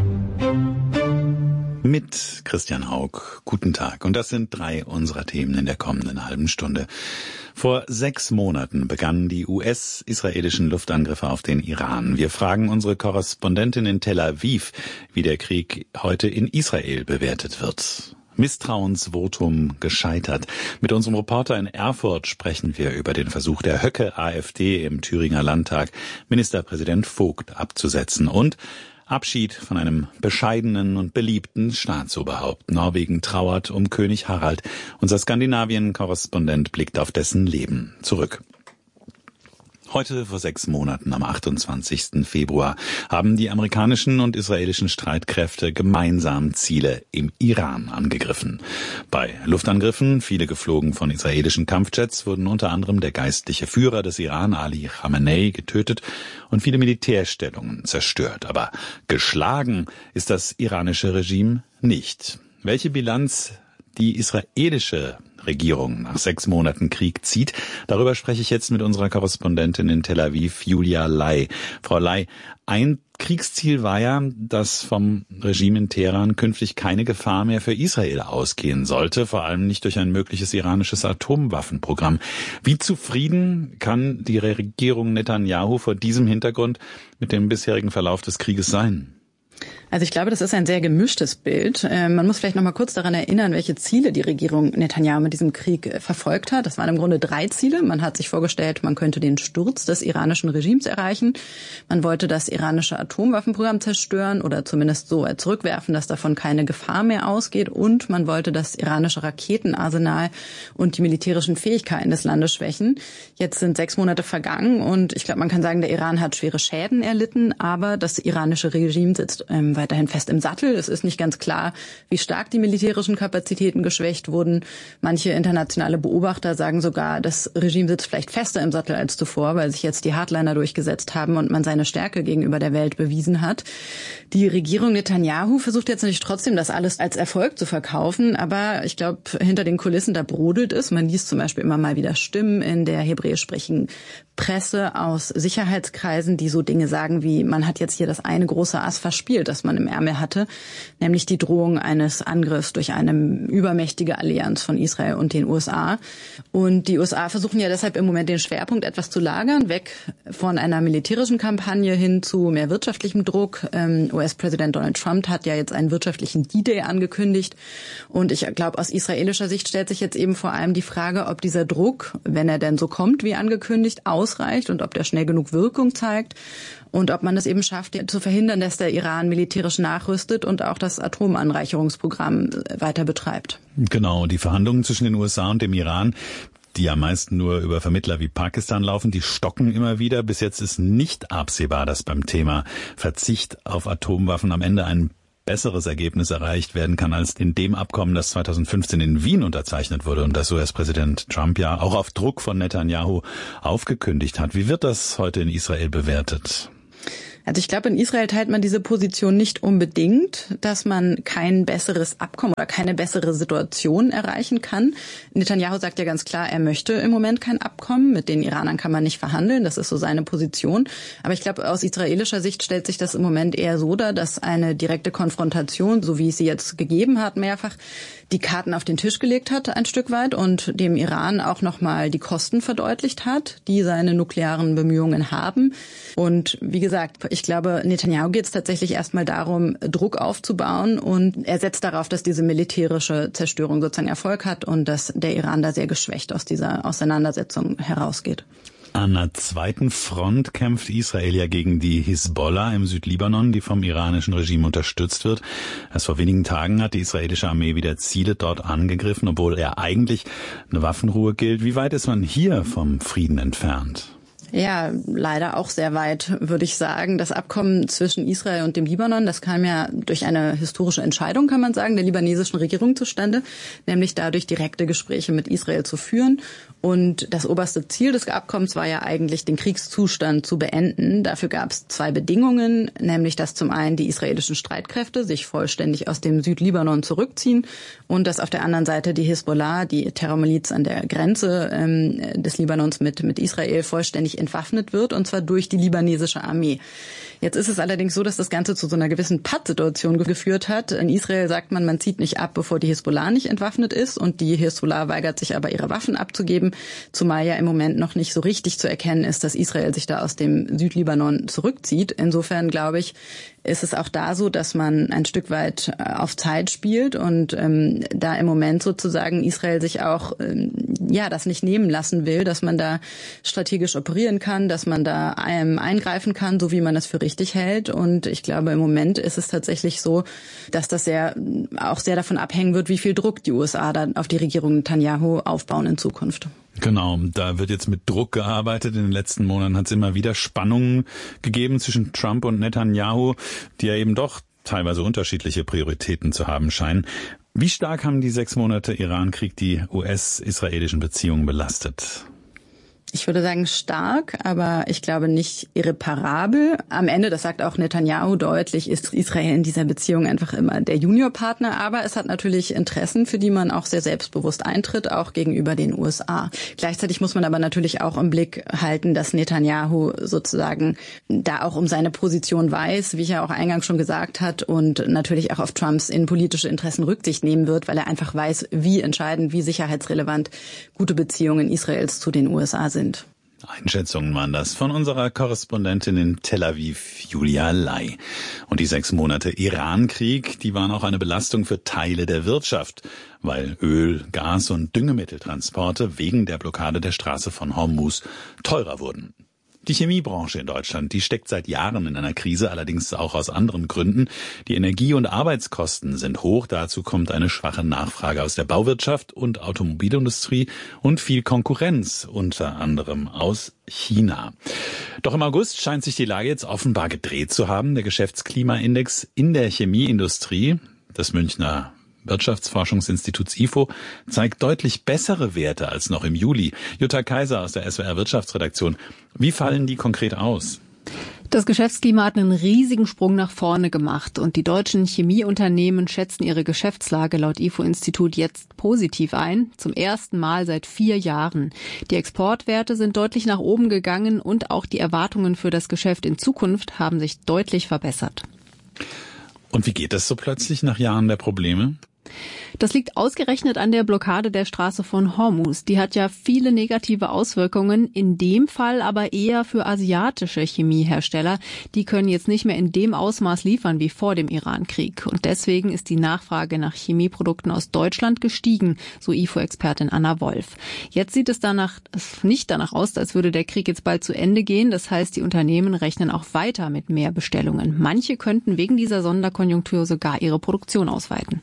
Mit Christian Haug. Guten Tag. Und das sind 3 unserer Themen in der kommenden halben Stunde. Vor 6 Monaten begannen die US-israelischen Luftangriffe auf den Iran. Wir fragen unsere Korrespondentin in Tel Aviv, wie der Krieg heute in Israel bewertet wird. Misstrauensvotum gescheitert. Mit unserem Reporter in Erfurt sprechen wir über den Versuch der Höcke-AfD im Thüringer Landtag, Ministerpräsident Vogt abzusetzen, und Abschied von einem bescheidenen und beliebten Staatsoberhaupt. Norwegen trauert um König Harald. Unser Skandinavien-Korrespondent blickt auf dessen Leben zurück. Heute vor 6 Monaten, am 28. Februar, haben die amerikanischen und israelischen Streitkräfte gemeinsam Ziele im Iran angegriffen. Bei Luftangriffen, viele geflogen von israelischen Kampfjets, wurden unter anderem der geistliche Führer des Iran, Ali Khamenei, getötet und viele Militärstellungen zerstört. Aber geschlagen ist das iranische Regime nicht. Welche Bilanz die israelische Regierung nach 6 Monaten Krieg zieht, darüber spreche ich jetzt mit unserer Korrespondentin in Tel Aviv, Julia Lai. Frau Lai, ein Kriegsziel war ja, dass vom Regime in Teheran künftig keine Gefahr mehr für Israel ausgehen sollte, vor allem nicht durch ein mögliches iranisches Atomwaffenprogramm. Wie zufrieden kann die Regierung Netanyahu vor diesem Hintergrund mit dem bisherigen Verlauf des Krieges sein? Also ich glaube, das ist ein sehr gemischtes Bild. Man muss vielleicht noch mal kurz daran erinnern, welche Ziele die Regierung Netanyahu mit diesem Krieg verfolgt hat. Das waren im Grunde 3 Ziele. Man hat sich vorgestellt, man könnte den Sturz des iranischen Regimes erreichen. Man wollte das iranische Atomwaffenprogramm zerstören oder zumindest so zurückwerfen, dass davon keine Gefahr mehr ausgeht. Und man wollte das iranische Raketenarsenal und die militärischen Fähigkeiten des Landes schwächen. Jetzt sind 6 Monate vergangen und ich glaube, man kann sagen, der Iran hat schwere Schäden erlitten, aber das iranische Regime sitzt weiterhin fest im Sattel. Es ist nicht ganz klar, wie stark die militärischen Kapazitäten geschwächt wurden. Manche internationale Beobachter sagen sogar, das Regime sitzt vielleicht fester im Sattel als zuvor, weil sich jetzt die Hardliner durchgesetzt haben und man seine Stärke gegenüber der Welt bewiesen hat. Die Regierung Netanyahu versucht jetzt natürlich trotzdem, das alles als Erfolg zu verkaufen, aber ich glaube, hinter den Kulissen, da brodelt es. Man liest zum Beispiel immer mal wieder Stimmen in der hebräisch sprechenden Presse aus Sicherheitskreisen, die so Dinge sagen wie, man hat jetzt hier das eine große Ass verspielt, das man im Ärmel hatte, nämlich die Drohung eines Angriffs durch eine übermächtige Allianz von Israel und den USA. Und die USA versuchen ja deshalb im Moment den Schwerpunkt etwas zu lagern, weg von einer militärischen Kampagne hin zu mehr wirtschaftlichem Druck. US-Präsident Donald Trump hat ja jetzt einen wirtschaftlichen D-Day angekündigt. Und ich glaube, aus israelischer Sicht stellt sich jetzt eben vor allem die Frage, ob dieser Druck, wenn er denn so kommt, wie angekündigt, ausreicht und ob der schnell genug Wirkung zeigt und ob man es eben schafft, zu verhindern, dass der Iran militärisch nachrüstet und auch das Atomanreicherungsprogramm weiter betreibt. Genau, die Verhandlungen zwischen den USA und dem Iran, die am meisten nur über Vermittler wie Pakistan laufen, die stocken immer wieder. Bis jetzt ist nicht absehbar, dass beim Thema Verzicht auf Atomwaffen am Ende ein besseres Ergebnis erreicht werden kann als in dem Abkommen, das 2015 in Wien unterzeichnet wurde und das US-Präsident Trump ja auch auf Druck von Netanyahu aufgekündigt hat. Wie wird das heute in Israel bewertet? Also ich glaube, in Israel teilt man diese Position nicht unbedingt, dass man kein besseres Abkommen oder keine bessere Situation erreichen kann. Netanyahu sagt ja ganz klar, er möchte im Moment kein Abkommen. Mit den Iranern kann man nicht verhandeln. Das ist so seine Position. Aber ich glaube, aus israelischer Sicht stellt sich das im Moment eher so dar, dass eine direkte Konfrontation, so wie es sie jetzt gegeben hat, mehrfach die Karten auf den Tisch gelegt hat, ein Stück weit, und dem Iran auch nochmal die Kosten verdeutlicht hat, die seine nuklearen Bemühungen haben. Und wie gesagt, ich glaube, Netanyahu geht es tatsächlich erstmal darum, Druck aufzubauen, und er setzt darauf, dass diese militärische Zerstörung sozusagen Erfolg hat und dass der Iran da sehr geschwächt aus dieser Auseinandersetzung herausgeht. An einer zweiten Front kämpft Israel ja gegen die Hisbollah im Südlibanon, die vom iranischen Regime unterstützt wird. Erst vor wenigen Tagen hat die israelische Armee wieder Ziele dort angegriffen, obwohl ja eigentlich eine Waffenruhe gilt. Wie weit ist man hier vom Frieden entfernt? Ja, leider auch sehr weit, würde ich sagen. Das Abkommen zwischen Israel und dem Libanon, das kam ja durch eine historische Entscheidung, kann man sagen, der libanesischen Regierung zustande, nämlich dadurch direkte Gespräche mit Israel zu führen. Und das oberste Ziel des Abkommens war ja eigentlich, den Kriegszustand zu beenden. Dafür gab es zwei Bedingungen, nämlich dass zum einen die israelischen Streitkräfte sich vollständig aus dem Südlibanon zurückziehen und dass auf der anderen Seite die Hisbollah, die Terrormiliz an der Grenze des Libanons mit Israel, vollständig entwaffnet wird, und zwar durch die libanesische Armee. Jetzt ist es allerdings so, dass das Ganze zu so einer gewissen Pattsituation geführt hat. In Israel sagt man, man zieht nicht ab, bevor die Hisbollah nicht entwaffnet ist, und die Hisbollah weigert sich aber, ihre Waffen abzugeben, zumal ja im Moment noch nicht so richtig zu erkennen ist, dass Israel sich da aus dem Südlibanon zurückzieht. Insofern, glaube ich, ist es auch da so, dass man ein Stück weit auf Zeit spielt und da im Moment sozusagen Israel sich auch das nicht nehmen lassen will, dass man da strategisch operieren kann, dass man da eingreifen kann, so wie man es für richtig hält. Und ich glaube, im Moment ist es tatsächlich so, dass das auch sehr davon abhängen wird, wie viel Druck die USA dann auf die Regierung Netanyahu aufbauen in Zukunft. Genau, da wird jetzt mit Druck gearbeitet. In den letzten Monaten hat es immer wieder Spannungen gegeben zwischen Trump und Netanyahu, die ja eben doch teilweise unterschiedliche Prioritäten zu haben scheinen. Wie stark haben die 6 Monate Iran-Krieg die US-israelischen Beziehungen belastet? Ich würde sagen stark, aber ich glaube nicht irreparabel. Am Ende, das sagt auch Netanyahu deutlich, ist Israel in dieser Beziehung einfach immer der Juniorpartner. Aber es hat natürlich Interessen, für die man auch sehr selbstbewusst eintritt, auch gegenüber den USA. Gleichzeitig muss man aber natürlich auch im Blick halten, dass Netanyahu sozusagen da auch um seine Position weiß, wie er auch eingangs schon gesagt hat, und natürlich auch auf Trumps innenpolitische Interessen Rücksicht nehmen wird, weil er einfach weiß, wie entscheidend, wie sicherheitsrelevant gute Beziehungen Israels zu den USA sind. Einschätzungen waren das von unserer Korrespondentin in Tel Aviv, Julia Lai. Und die 6 Monate Iran-Krieg, die waren auch eine Belastung für Teile der Wirtschaft, weil Öl, Gas und Düngemitteltransporte wegen der Blockade der Straße von Hormuz teurer wurden. Die Chemiebranche in Deutschland, die steckt seit Jahren in einer Krise, allerdings auch aus anderen Gründen. Die Energie- und Arbeitskosten sind hoch. Dazu kommt eine schwache Nachfrage aus der Bauwirtschaft und Automobilindustrie und viel Konkurrenz, unter anderem aus China. Doch im August scheint sich die Lage jetzt offenbar gedreht zu haben. Der Geschäftsklimaindex in der Chemieindustrie, das Münchner Wirtschaftsforschungsinstituts IFO, zeigt deutlich bessere Werte als noch im Juli. Jutta Kaiser aus der SWR Wirtschaftsredaktion. Wie fallen die konkret aus? Das Geschäftsklima hat einen riesigen Sprung nach vorne gemacht und die deutschen Chemieunternehmen schätzen ihre Geschäftslage laut IFO-Institut jetzt positiv ein, zum ersten Mal seit 4 Jahren. Die Exportwerte sind deutlich nach oben gegangen und auch die Erwartungen für das Geschäft in Zukunft haben sich deutlich verbessert. Und wie geht das so plötzlich nach Jahren der Probleme? Das liegt ausgerechnet an der Blockade der Straße von Hormuz. Die hat ja viele negative Auswirkungen, in dem Fall aber eher für asiatische Chemiehersteller. Die können jetzt nicht mehr in dem Ausmaß liefern wie vor dem Iran-Krieg. Und deswegen ist die Nachfrage nach Chemieprodukten aus Deutschland gestiegen, so IFO-Expertin Anna Wolf. Jetzt sieht es nicht danach aus, als würde der Krieg jetzt bald zu Ende gehen. Das heißt, die Unternehmen rechnen auch weiter mit mehr Bestellungen. Manche könnten wegen dieser Sonderkonjunktur sogar ihre Produktion ausweiten.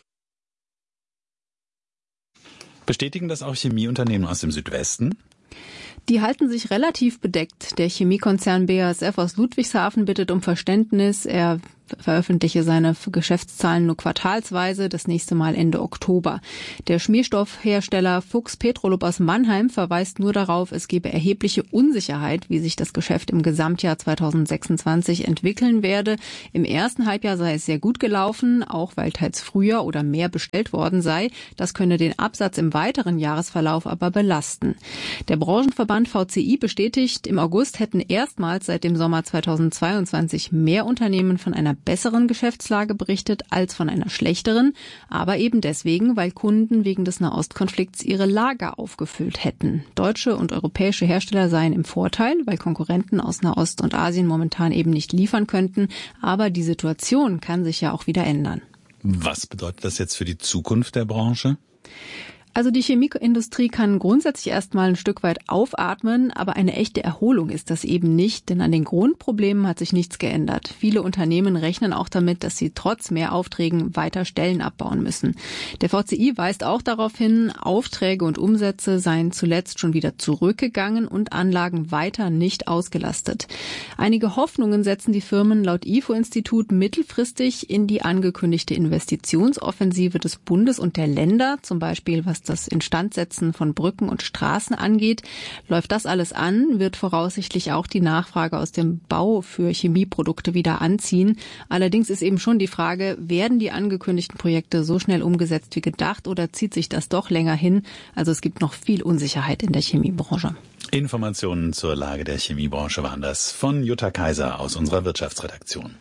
Bestätigen das auch Chemieunternehmen aus dem Südwesten? Die halten sich relativ bedeckt. Der Chemiekonzern BASF aus Ludwigshafen bittet um Verständnis. Er veröffentliche seine Geschäftszahlen nur quartalsweise, das nächste Mal Ende Oktober. Der Schmierstoffhersteller Fuchs Petrolub aus Mannheim verweist nur darauf, es gebe erhebliche Unsicherheit, wie sich das Geschäft im Gesamtjahr 2026 entwickeln werde. Im ersten Halbjahr sei es sehr gut gelaufen, auch weil teils früher oder mehr bestellt worden sei. Das könne den Absatz im weiteren Jahresverlauf aber belasten. Der Branchenverband VCI bestätigt, im August hätten erstmals seit dem Sommer 2022 mehr Unternehmen von einer besseren Geschäftslage berichtet als von einer schlechteren, aber eben deswegen, weil Kunden wegen des Nahostkonflikts ihre Lager aufgefüllt hätten. Deutsche und europäische Hersteller seien im Vorteil, weil Konkurrenten aus Nahost und Asien momentan eben nicht liefern könnten, aber die Situation kann sich ja auch wieder ändern. Was bedeutet das jetzt für die Zukunft der Branche? Also die Chemieindustrie kann grundsätzlich erstmal ein Stück weit aufatmen, aber eine echte Erholung ist das eben nicht, denn an den Grundproblemen hat sich nichts geändert. Viele Unternehmen rechnen auch damit, dass sie trotz mehr Aufträgen weiter Stellen abbauen müssen. Der VCI weist auch darauf hin, Aufträge und Umsätze seien zuletzt schon wieder zurückgegangen und Anlagen weiter nicht ausgelastet. Einige Hoffnungen setzen die Firmen laut IFO-Institut mittelfristig in die angekündigte Investitionsoffensive des Bundes und der Länder, zum Beispiel was das Instandsetzen von Brücken und Straßen angeht. Läuft das alles an, wird voraussichtlich auch die Nachfrage aus dem Bau für Chemieprodukte wieder anziehen. Allerdings ist eben schon die Frage, werden die angekündigten Projekte so schnell umgesetzt wie gedacht oder zieht sich das doch länger hin? Also es gibt noch viel Unsicherheit in der Chemiebranche. Informationen zur Lage der Chemiebranche waren das von Jutta Kaiser aus unserer Wirtschaftsredaktion.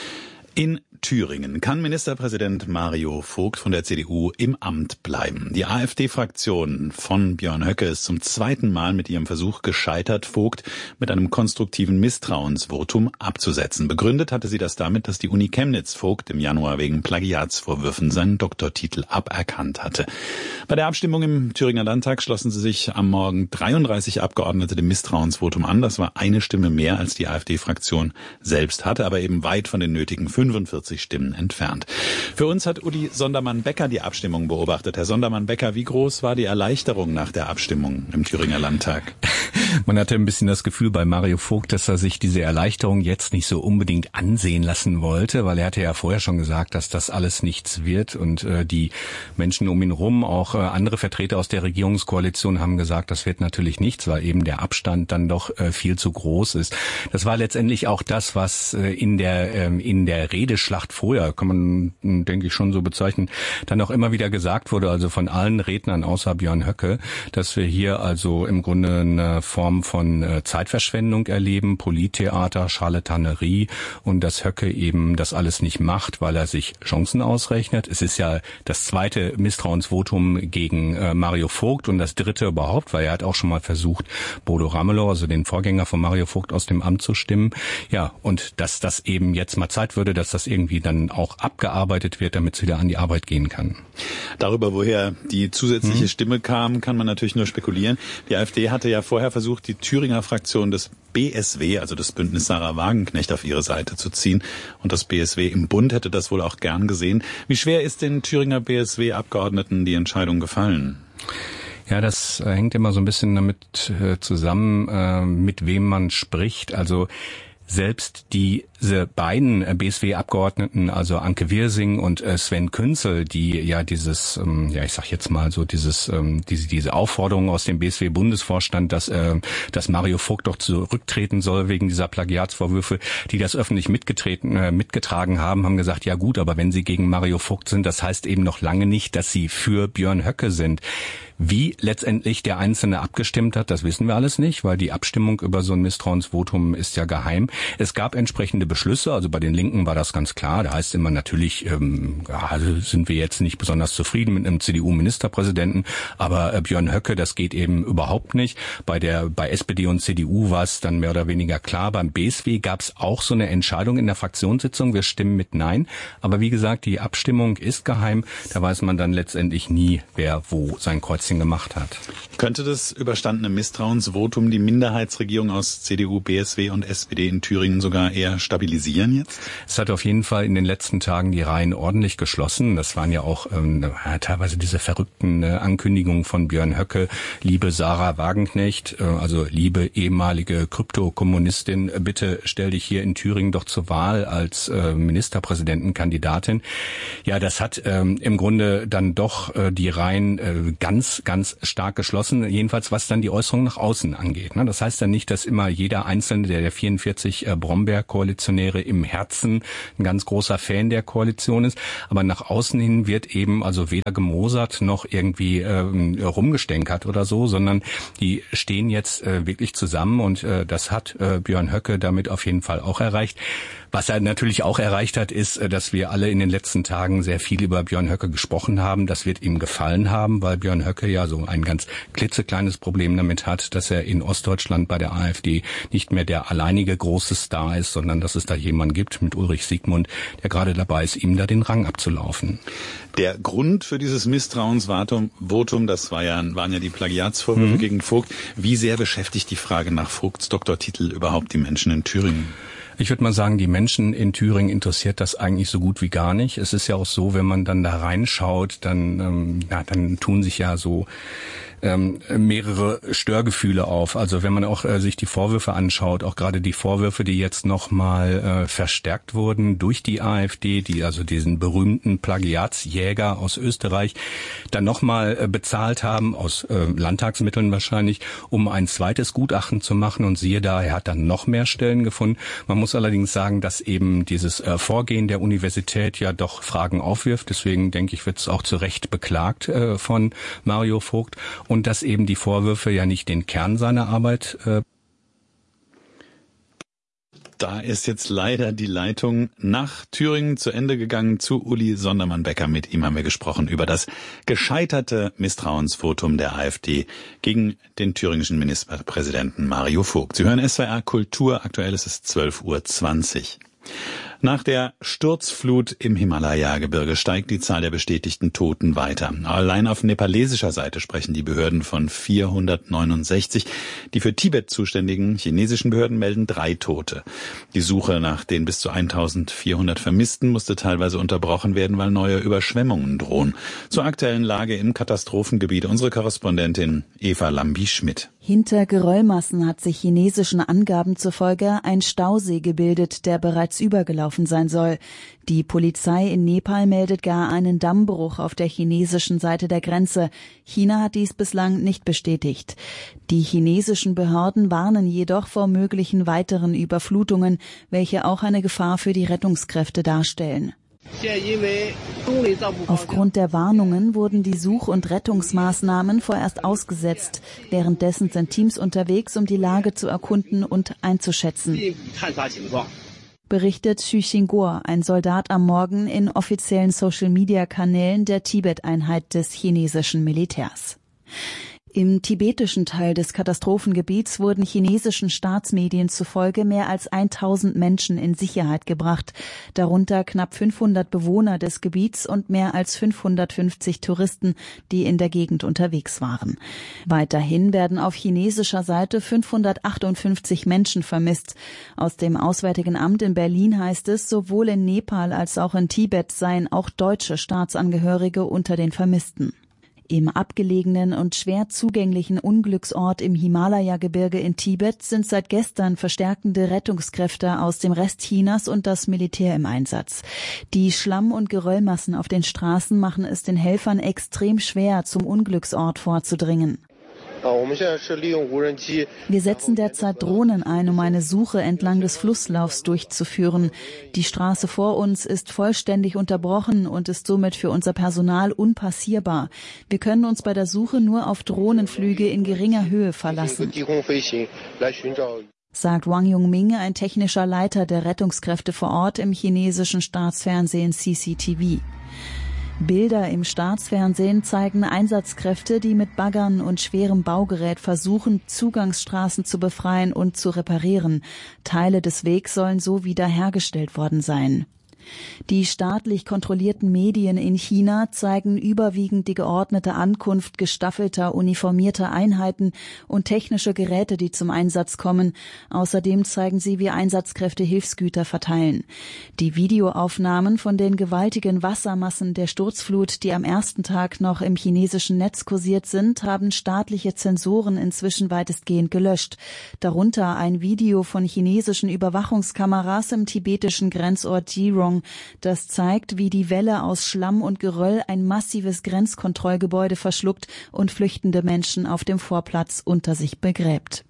In Thüringen kann Ministerpräsident Mario Vogt von der CDU im Amt bleiben. Die AfD-Fraktion von Björn Höcke ist zum 2. Mal mit ihrem Versuch gescheitert, Vogt mit einem konstruktiven Misstrauensvotum abzusetzen. Begründet hatte sie das damit, dass die Uni Chemnitz Vogt im Januar wegen Plagiatsvorwürfen seinen Doktortitel aberkannt hatte. Bei der Abstimmung im Thüringer Landtag schlossen sich am Morgen 33 Abgeordnete dem Misstrauensvotum an. Das war eine Stimme mehr, als die AfD-Fraktion selbst hatte, aber eben weit von den nötigen 45 Stimmen entfernt. Für uns hat Uli Sondermann-Becker die Abstimmung beobachtet. Herr Sondermann-Becker, wie groß war die Erleichterung nach der Abstimmung im Thüringer Landtag? Man hatte ein bisschen das Gefühl bei Mario Vogt, dass er sich diese Erleichterung jetzt nicht so unbedingt ansehen lassen wollte, weil er hatte ja vorher schon gesagt, dass das alles nichts wird und die Menschen um ihn rum, auch andere Vertreter aus der Regierungskoalition haben gesagt, das wird natürlich nichts, weil eben der Abstand dann doch viel zu groß ist. Das war letztendlich auch das, was in der Redeschlacht vorher, kann man, denke ich, schon so bezeichnen, dann auch immer wieder gesagt wurde, also von allen Rednern außer Björn Höcke, dass wir hier also im Grunde eine Form von Zeitverschwendung erleben, Polittheater, Charlatanerie und dass Höcke eben das alles nicht macht, weil er sich Chancen ausrechnet. Es ist ja das zweite Misstrauensvotum gegen Mario Vogt und das dritte überhaupt, weil er hat auch schon mal versucht, Bodo Ramelow, also den Vorgänger von Mario Vogt, aus dem Amt zu stimmen. Ja, und dass das eben jetzt mal Zeit würde, dass das irgendwie dann auch abgearbeitet wird, damit es wieder an die Arbeit gehen kann. Darüber, woher die zusätzliche Stimme kam, kann man natürlich nur spekulieren. Die AfD hatte ja vorher versucht, die Thüringer Fraktion des BSW, also das Bündnis Sarah Wagenknecht, auf ihre Seite zu ziehen. Und das BSW im Bund hätte das wohl auch gern gesehen. Wie schwer ist den Thüringer BSW-Abgeordneten die Entscheidung gefallen? Ja, das hängt immer so ein bisschen damit zusammen, mit wem man spricht. Also selbst diese beiden BSW-Abgeordneten, also Anke Wirsing und Sven Künzel, die ja dieses, ich sag jetzt mal so diese Aufforderung aus dem BSW-Bundesvorstand, dass Mario Vogt doch zurücktreten soll wegen dieser Plagiatsvorwürfe, die das öffentlich mitgetragen haben gesagt, ja gut, aber wenn sie gegen Mario Vogt sind, das heißt eben noch lange nicht, dass sie für Björn Höcke sind. Wie letztendlich der Einzelne abgestimmt hat, das wissen wir alles nicht, weil die Abstimmung über so ein Misstrauensvotum ist ja geheim. Es gab entsprechende Beschlüsse, also bei den Linken war das ganz klar. Da heißt immer natürlich, sind wir jetzt nicht besonders zufrieden mit einem CDU-Ministerpräsidenten, aber Björn Höcke, das geht eben überhaupt nicht. Bei SPD und CDU war es dann mehr oder weniger klar. Beim BSW gab es auch so eine Entscheidung in der Fraktionssitzung, wir stimmen mit Nein. Aber wie gesagt, die Abstimmung ist geheim. Da weiß man dann letztendlich nie, wer wo sein Kreuzchen gemacht hat. Könnte das überstandene Misstrauensvotum die Minderheitsregierung aus CDU, BSW und SPD in Thüringen sogar eher stabilisieren jetzt? Es hat auf jeden Fall in den letzten Tagen die Reihen ordentlich geschlossen. Das waren ja auch teilweise diese verrückten Ankündigungen von Björn Höcke, liebe Sarah Wagenknecht, also liebe ehemalige Kryptokommunistin, bitte stell dich hier in Thüringen doch zur Wahl als Ministerpräsidentenkandidatin. Ja, das hat im Grunde dann doch die Reihen ganz stark geschlossen, jedenfalls was dann die Äußerung nach außen angeht. Das heißt dann nicht, dass immer jeder Einzelne der 44 Brombeer-Koalitionäre im Herzen ein ganz großer Fan der Koalition ist, aber nach außen hin wird eben also weder gemosert noch irgendwie rumgestänkert oder so, sondern die stehen jetzt wirklich zusammen und das hat Björn Höcke damit auf jeden Fall auch erreicht. Was er natürlich auch erreicht hat, ist, dass wir alle in den letzten Tagen sehr viel über Björn Höcke gesprochen haben. Das wird ihm gefallen haben, weil Björn Höcke ja so ein ganz klitzekleines Problem damit hat, dass er in Ostdeutschland bei der AfD nicht mehr der alleinige große Star ist, sondern dass es da jemanden gibt mit Ulrich Siegmund, der gerade dabei ist, ihm da den Rang abzulaufen. Der Grund für dieses Misstrauensvotum, das waren ja die Plagiatsvorwürfe gegen Vogt. Wie sehr beschäftigt die Frage nach Vogts Doktortitel überhaupt die Menschen in Thüringen? Ich würde mal sagen, die Menschen in Thüringen interessiert das eigentlich so gut wie gar nicht. Es ist ja auch so, wenn man dann da reinschaut, dann tun sich ja so mehrere Störgefühle auf. Also wenn man auch sich die Vorwürfe anschaut, auch gerade die Vorwürfe, die jetzt nochmal verstärkt wurden durch die AfD, die also diesen berühmten Plagiatsjäger aus Österreich dann nochmal bezahlt haben, aus Landtagsmitteln wahrscheinlich, um ein zweites Gutachten zu machen. Und siehe da, er hat dann noch mehr Stellen gefunden. Man muss allerdings sagen, dass eben dieses Vorgehen der Universität ja doch Fragen aufwirft. Deswegen denke ich, wird es auch zu Recht beklagt von Mario Vogt. Und dass eben die Vorwürfe ja nicht den Kern seiner Arbeit. Da ist jetzt leider die Leitung nach Thüringen zu Ende gegangen zu Uli Sondermann-Becker. Mit ihm haben wir gesprochen über das gescheiterte Misstrauensvotum der AfD gegen den thüringischen Ministerpräsidenten Mario Vogt. Sie hören SWR Kultur. Aktuell ist es 12:20 Uhr. Nach der Sturzflut im Himalaya-Gebirge steigt die Zahl der bestätigten Toten weiter. Allein auf nepalesischer Seite sprechen die Behörden von 469. Die für Tibet zuständigen chinesischen Behörden melden 3 Tote. Die Suche nach den bis zu 1400 Vermissten musste teilweise unterbrochen werden, weil neue Überschwemmungen drohen. Zur aktuellen Lage im Katastrophengebiet unsere Korrespondentin Eva Lambi-Schmidt. Hinter Geröllmassen hat sich chinesischen Angaben zufolge ein Stausee gebildet, der bereits übergelaufen sein soll. Die Polizei in Nepal meldet gar einen Dammbruch auf der chinesischen Seite der Grenze. China hat dies bislang nicht bestätigt. Die chinesischen Behörden warnen jedoch vor möglichen weiteren Überflutungen, welche auch eine Gefahr für die Rettungskräfte darstellen. Aufgrund der Warnungen wurden die Such- und Rettungsmaßnahmen vorerst ausgesetzt. Währenddessen sind Teams unterwegs, um die Lage zu erkunden und einzuschätzen. Berichtet Xu Xingguo, ein Soldat am Morgen in offiziellen Social-Media-Kanälen der Tibet-Einheit des chinesischen Militärs. Im tibetischen Teil des Katastrophengebiets wurden chinesischen Staatsmedien zufolge mehr als 1000 Menschen in Sicherheit gebracht, darunter knapp 500 Bewohner des Gebiets und mehr als 550 Touristen, die in der Gegend unterwegs waren. Weiterhin werden auf chinesischer Seite 558 Menschen vermisst. Aus dem Auswärtigen Amt in Berlin heißt es, sowohl in Nepal als auch in Tibet seien auch deutsche Staatsangehörige unter den Vermissten. Im abgelegenen und schwer zugänglichen Unglücksort im Himalaya-Gebirge in Tibet sind seit gestern verstärkende Rettungskräfte aus dem Rest Chinas und das Militär im Einsatz. Die Schlamm- und Geröllmassen auf den Straßen machen es den Helfern extrem schwer, zum Unglücksort vorzudringen. Wir setzen derzeit Drohnen ein, um eine Suche entlang des Flusslaufs durchzuführen. Die Straße vor uns ist vollständig unterbrochen und ist somit für unser Personal unpassierbar. Wir können uns bei der Suche nur auf Drohnenflüge in geringer Höhe verlassen, sagt Wang Yongming, ein technischer Leiter der Rettungskräfte vor Ort im chinesischen Staatsfernsehen CCTV. Bilder im Staatsfernsehen zeigen Einsatzkräfte, die mit Baggern und schwerem Baugerät versuchen, Zugangsstraßen zu befreien und zu reparieren. Teile des Wegs sollen so wiederhergestellt worden sein. Die staatlich kontrollierten Medien in China zeigen überwiegend die geordnete Ankunft gestaffelter, uniformierter Einheiten und technische Geräte, die zum Einsatz kommen. Außerdem zeigen sie, wie Einsatzkräfte Hilfsgüter verteilen. Die Videoaufnahmen von den gewaltigen Wassermassen der Sturzflut, die am ersten Tag noch im chinesischen Netz kursiert sind, haben staatliche Zensoren inzwischen weitestgehend gelöscht. Darunter ein Video von chinesischen Überwachungskameras im tibetischen Grenzort Jirong, das zeigt, wie die Welle aus Schlamm und Geröll ein massives Grenzkontrollgebäude verschluckt und flüchtende Menschen auf dem Vorplatz unter sich begräbt.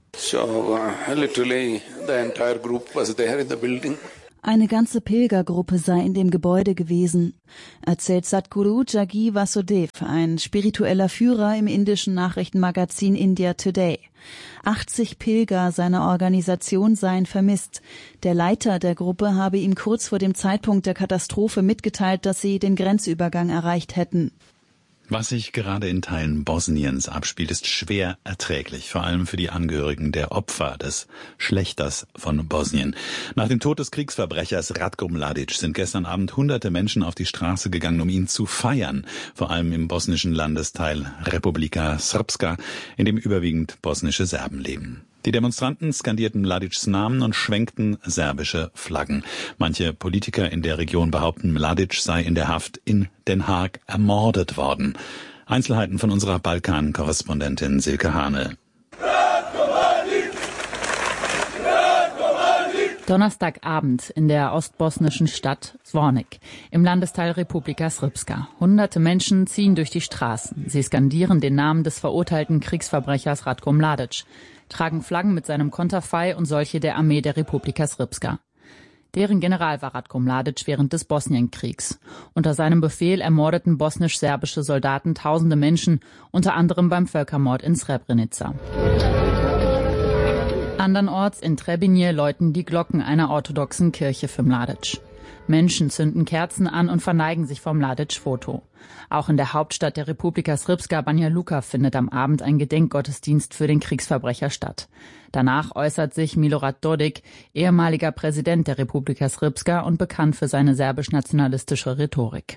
Eine ganze Pilgergruppe sei in dem Gebäude gewesen, erzählt Sadhguru Jaggi Vasudev, ein spiritueller Führer im indischen Nachrichtenmagazin India Today. 80 Pilger seiner Organisation seien vermisst. Der Leiter der Gruppe habe ihm kurz vor dem Zeitpunkt der Katastrophe mitgeteilt, dass sie den Grenzübergang erreicht hätten. Was sich gerade in Teilen Bosniens abspielt, ist schwer erträglich, vor allem für die Angehörigen der Opfer des Schlächters von Bosnien. Nach dem Tod des Kriegsverbrechers Ratko Mladic sind gestern Abend hunderte Menschen auf die Straße gegangen, um ihn zu feiern, vor allem im bosnischen Landesteil Republika Srpska, in dem überwiegend bosnische Serben leben. Die Demonstranten skandierten Mladics Namen und schwenkten serbische Flaggen. Manche Politiker in der Region behaupten, Mladic sei in der Haft in Den Haag ermordet worden. Einzelheiten von unserer Balkan-Korrespondentin Silke Hane. Donnerstagabend in der ostbosnischen Stadt Zvornik im Landesteil Republika Srpska. Hunderte Menschen ziehen durch die Straßen. Sie skandieren den Namen des verurteilten Kriegsverbrechers Ratko Mladic, tragen Flaggen mit seinem Konterfei und solche der Armee der Republika Srpska. Deren General war Ratko Mladic während des Bosnienkriegs. Unter seinem Befehl ermordeten bosnisch-serbische Soldaten tausende Menschen, unter anderem beim Völkermord in Srebrenica. Andernorts in Trebinje läuten die Glocken einer orthodoxen Kirche für Mladic. Menschen zünden Kerzen an und verneigen sich vor Mladic-Foto. Auch in der Hauptstadt der Republika Srpska, Banja Luka, findet am Abend ein Gedenkgottesdienst für den Kriegsverbrecher statt. Danach äußert sich Milorad Dodik, ehemaliger Präsident der Republika Srpska und bekannt für seine serbisch-nationalistische Rhetorik.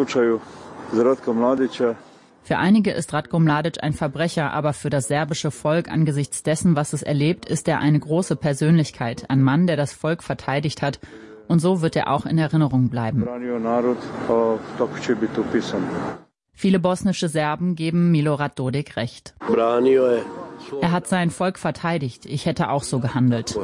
Für einige ist Ratko Mladic ein Verbrecher, aber für das serbische Volk angesichts dessen, was es erlebt, ist er eine große Persönlichkeit, ein Mann, der das Volk verteidigt hat. Und so wird er auch in Erinnerung bleiben. Viele bosnische Serben geben Milorad Dodik recht. Er hat sein Volk verteidigt. Ich hätte auch so gehandelt.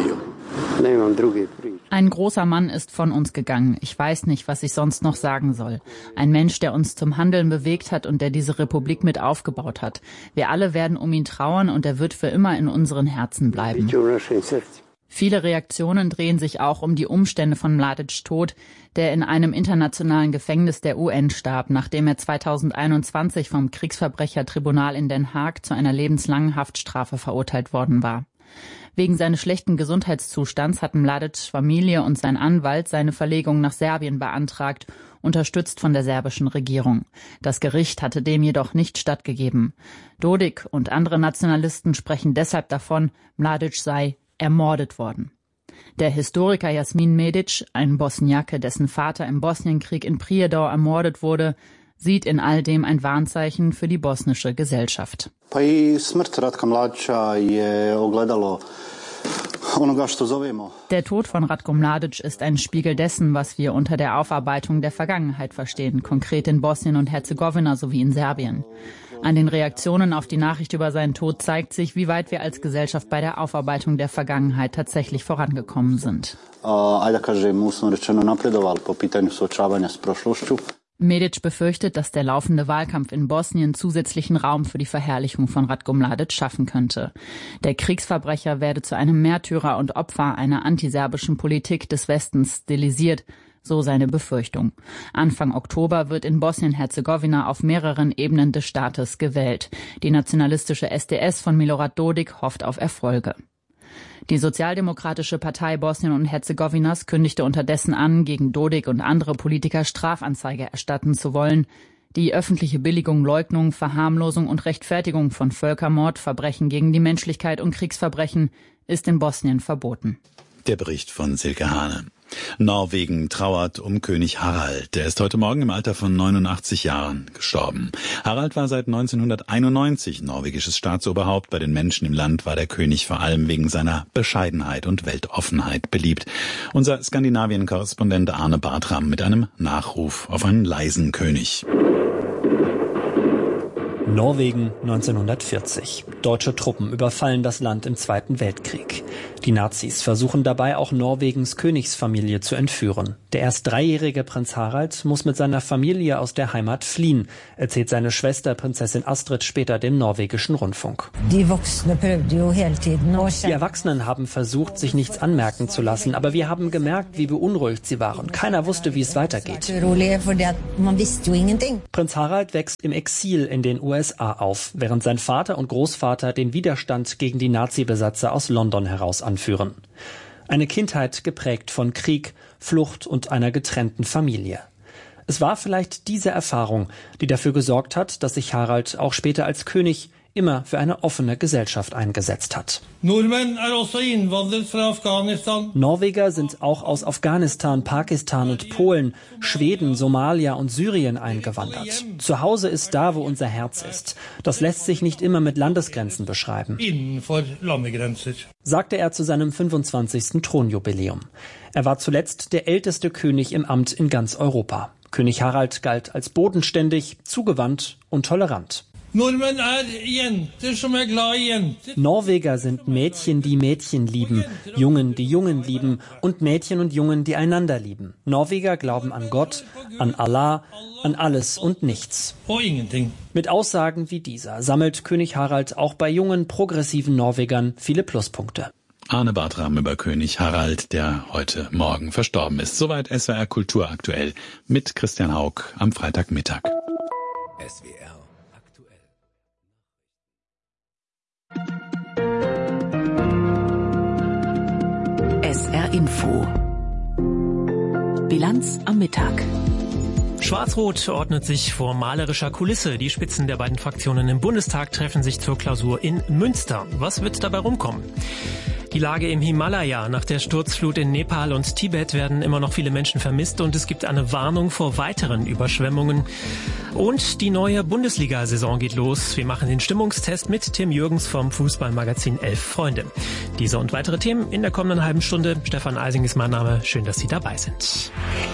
Ein großer Mann ist von uns gegangen. Ich weiß nicht, was ich sonst noch sagen soll. Ein Mensch, der uns zum Handeln bewegt hat und der diese Republik mit aufgebaut hat. Wir alle werden um ihn trauern und er wird für immer in unseren Herzen bleiben. Viele Reaktionen drehen sich auch um die Umstände von Mladics Tod, der in einem internationalen Gefängnis der UN starb, nachdem er 2021 vom Kriegsverbrechertribunal in Den Haag zu einer lebenslangen Haftstrafe verurteilt worden war. Wegen seines schlechten Gesundheitszustands hatten Mladics Familie und sein Anwalt seine Verlegung nach Serbien beantragt, unterstützt von der serbischen Regierung. Das Gericht hatte dem jedoch nicht stattgegeben. Dodik und andere Nationalisten sprechen deshalb davon, Mladic sei ermordet worden. Der Historiker Jasmin Medic, ein Bosniake, dessen Vater im Bosnienkrieg in Prijedor ermordet wurde, sieht in all dem ein Warnzeichen für die bosnische Gesellschaft. Der Tod von Ratko Mladic ist ein Spiegel dessen, was wir unter der Aufarbeitung der Vergangenheit verstehen, konkret in Bosnien und Herzegowina sowie in Serbien. An den Reaktionen auf die Nachricht über seinen Tod zeigt sich, wie weit wir als Gesellschaft bei der Aufarbeitung der Vergangenheit tatsächlich vorangekommen sind. Medic befürchtet, dass der laufende Wahlkampf in Bosnien zusätzlichen Raum für die Verherrlichung von Ratko Mladic schaffen könnte. Der Kriegsverbrecher werde zu einem Märtyrer und Opfer einer antiserbischen Politik des Westens stilisiert, so seine Befürchtung. Anfang Oktober wird in Bosnien-Herzegowina auf mehreren Ebenen des Staates gewählt. Die nationalistische SDS von Milorad Dodik hofft auf Erfolge. Die Sozialdemokratische Partei Bosnien und Herzegowinas kündigte unterdessen an, gegen Dodik und andere Politiker Strafanzeige erstatten zu wollen. Die öffentliche Billigung, Leugnung, Verharmlosung und Rechtfertigung von Völkermord, Verbrechen gegen die Menschlichkeit und Kriegsverbrechen ist in Bosnien verboten. Der Bericht von Silke Hane. Norwegen trauert um König Harald. Der ist heute Morgen im Alter von 89 Jahren gestorben. Harald war seit 1991 norwegisches Staatsoberhaupt. Bei den Menschen im Land war der König vor allem wegen seiner Bescheidenheit und Weltoffenheit beliebt. Unser Skandinavien-Korrespondent Arne Bartram mit einem Nachruf auf einen leisen König. Norwegen 1940. Deutsche Truppen überfallen das Land im Zweiten Weltkrieg. Die Nazis versuchen dabei auch Norwegens Königsfamilie zu entführen. Der erst 3-jährige Prinz Harald muss mit seiner Familie aus der Heimat fliehen, erzählt seine Schwester Prinzessin Astrid später dem norwegischen Rundfunk. Die Erwachsenen haben versucht, sich nichts anmerken zu lassen, aber wir haben gemerkt, wie beunruhigt sie waren. Keiner wusste, wie es weitergeht. Prinz Harald wächst im Exil in den USA auf, während sein Vater und Großvater den Widerstand gegen die Nazi-Besatzer aus London heraus anführen. Eine Kindheit geprägt von Krieg, Flucht und einer getrennten Familie. Es war vielleicht diese Erfahrung, die dafür gesorgt hat, dass sich Harald auch später als König immer für eine offene Gesellschaft eingesetzt hat. Norweger sind auch aus Afghanistan, Pakistan und Polen, Schweden, Somalia und Syrien eingewandert. Zu Hause ist da, wo unser Herz ist. Das lässt sich nicht immer mit Landesgrenzen beschreiben, sagte er zu seinem 25. Thronjubiläum. Er war zuletzt der älteste König im Amt in ganz Europa. König Harald galt als bodenständig, zugewandt und tolerant. Norweger sind Mädchen, die Mädchen lieben, Jungen, die Jungen lieben und Mädchen und Jungen, die einander lieben. Norweger glauben an Gott, an Allah, an alles und nichts. Mit Aussagen wie dieser sammelt König Harald auch bei jungen, progressiven Norwegern viele Pluspunkte. Arne Bartram über König Harald, der heute Morgen verstorben ist. Soweit SWR Kultur aktuell mit Christian Haug am Freitagmittag. SWR aktuell. SR Info. Bilanz am Mittag. Schwarz-Rot ordnet sich vor malerischer Kulisse. Die Spitzen der beiden Fraktionen im Bundestag treffen sich zur Klausur in Münster. Was wird dabei rumkommen? Die Lage im Himalaya. Nach der Sturzflut in Nepal und Tibet werden immer noch viele Menschen vermisst und es gibt eine Warnung vor weiteren Überschwemmungen. Und die neue Bundesliga-Saison geht los. Wir machen den Stimmungstest mit Tim Jürgens vom Fußballmagazin 11 Freunde. Diese und weitere Themen in der kommenden halben Stunde. Stefan Eising ist mein Name. Schön, dass Sie dabei sind.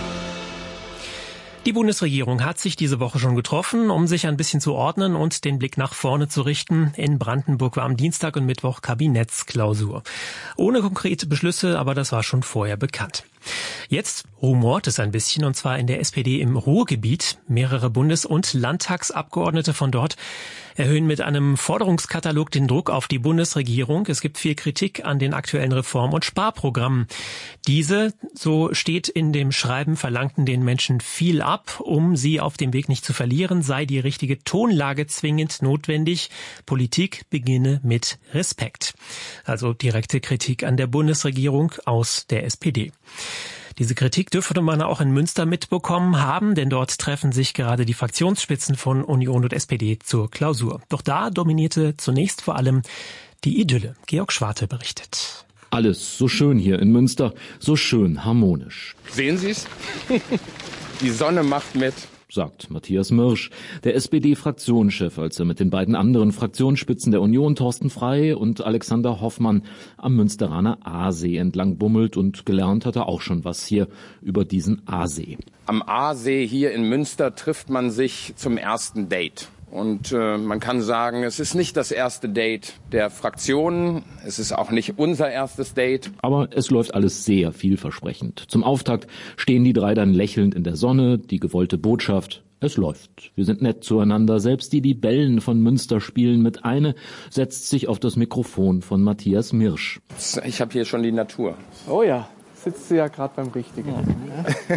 Die Bundesregierung hat sich diese Woche schon getroffen, um sich ein bisschen zu ordnen und den Blick nach vorne zu richten. In Brandenburg war am Dienstag und Mittwoch Kabinettsklausur. Ohne konkrete Beschlüsse, aber das war schon vorher bekannt. Jetzt rumort es ein bisschen, und zwar in der SPD im Ruhrgebiet. Mehrere Bundes- und Landtagsabgeordnete von dort erhöhen mit einem Forderungskatalog den Druck auf die Bundesregierung. Es gibt viel Kritik an den aktuellen Reform- und Sparprogrammen. Diese, so steht in dem Schreiben, verlangten den Menschen viel ab, um sie auf dem Weg nicht zu verlieren, sei die richtige Tonlage zwingend notwendig. Politik beginne mit Respekt. Also direkte Kritik an der Bundesregierung aus der SPD. Diese Kritik dürfte man auch in Münster mitbekommen haben, denn dort treffen sich gerade die Fraktionsspitzen von Union und SPD zur Klausur. Doch da dominierte zunächst vor allem die Idylle. Georg Schwarte berichtet. Alles so schön hier in Münster, so schön harmonisch. Sehen Sie es? Die Sonne macht mit. sagt Matthias Mirsch, der SPD-Fraktionschef, als er mit den beiden anderen Fraktionsspitzen der Union, Thorsten Frey und Alexander Hoffmann, am Münsteraner Aasee entlang bummelt, und gelernt hat er auch schon was hier über diesen Aasee. Am Aasee hier in Münster trifft man sich zum ersten Date. Und man kann sagen, es ist nicht das erste Date der Fraktionen, es ist auch nicht unser erstes Date. Aber es läuft alles sehr vielversprechend. Zum Auftakt stehen die drei dann lächelnd in der Sonne, die gewollte Botschaft: Es läuft. Wir sind nett zueinander. Selbst die Libellen von Münster spielen mit. Eine setzt sich auf das Mikrofon von Matthias Mirsch. Ich habe hier schon die Natur. Oh ja, sitzt du ja gerade beim Richtigen. Ja.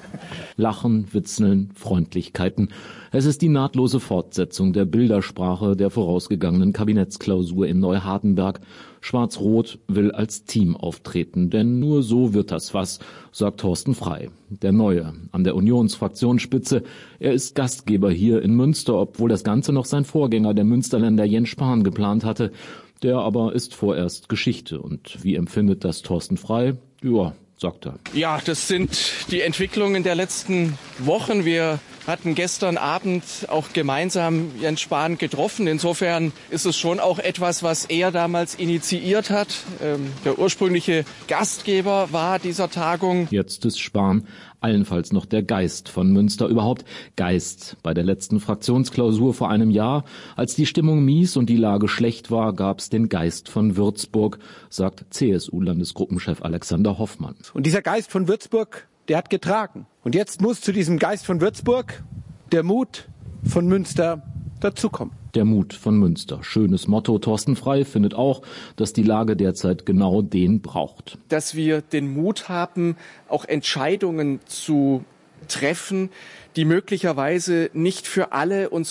Lachen, Witzeln, Freundlichkeiten. Es ist die nahtlose Fortsetzung der Bildersprache der vorausgegangenen Kabinettsklausur in Neuhardenberg. Schwarz-Rot will als Team auftreten, denn nur so wird das was, sagt Thorsten Frey, der Neue an der Unionsfraktionsspitze. Er ist Gastgeber hier in Münster, obwohl das Ganze noch sein Vorgänger, der Münsterländer Jens Spahn, geplant hatte. Der aber ist vorerst Geschichte. Und wie empfindet das Thorsten Frey? Ja, sagt er. Ja, das sind die Entwicklungen der letzten Wochen. Wir hatten gestern Abend auch gemeinsam Jens Spahn getroffen. Insofern ist es schon auch etwas, was er damals initiiert hat. Der ursprüngliche Gastgeber war dieser Tagung. Jetzt ist Spahn allenfalls noch der Geist von Münster, überhaupt Geist. Bei der letzten Fraktionsklausur vor einem Jahr, als die Stimmung mies und die Lage schlecht war, gab's den Geist von Würzburg, sagt CSU-Landesgruppenchef Alexander Hoffmann. Und dieser Geist von Würzburg, der hat getragen. Und jetzt muss zu diesem Geist von Würzburg der Mut von Münster dazukommen. Der Mut von Münster. Schönes Motto. Thorsten Frey findet auch, dass die Lage derzeit genau den braucht. Dass wir den Mut haben, auch Entscheidungen zu treffen, die möglicherweise nicht für alle uns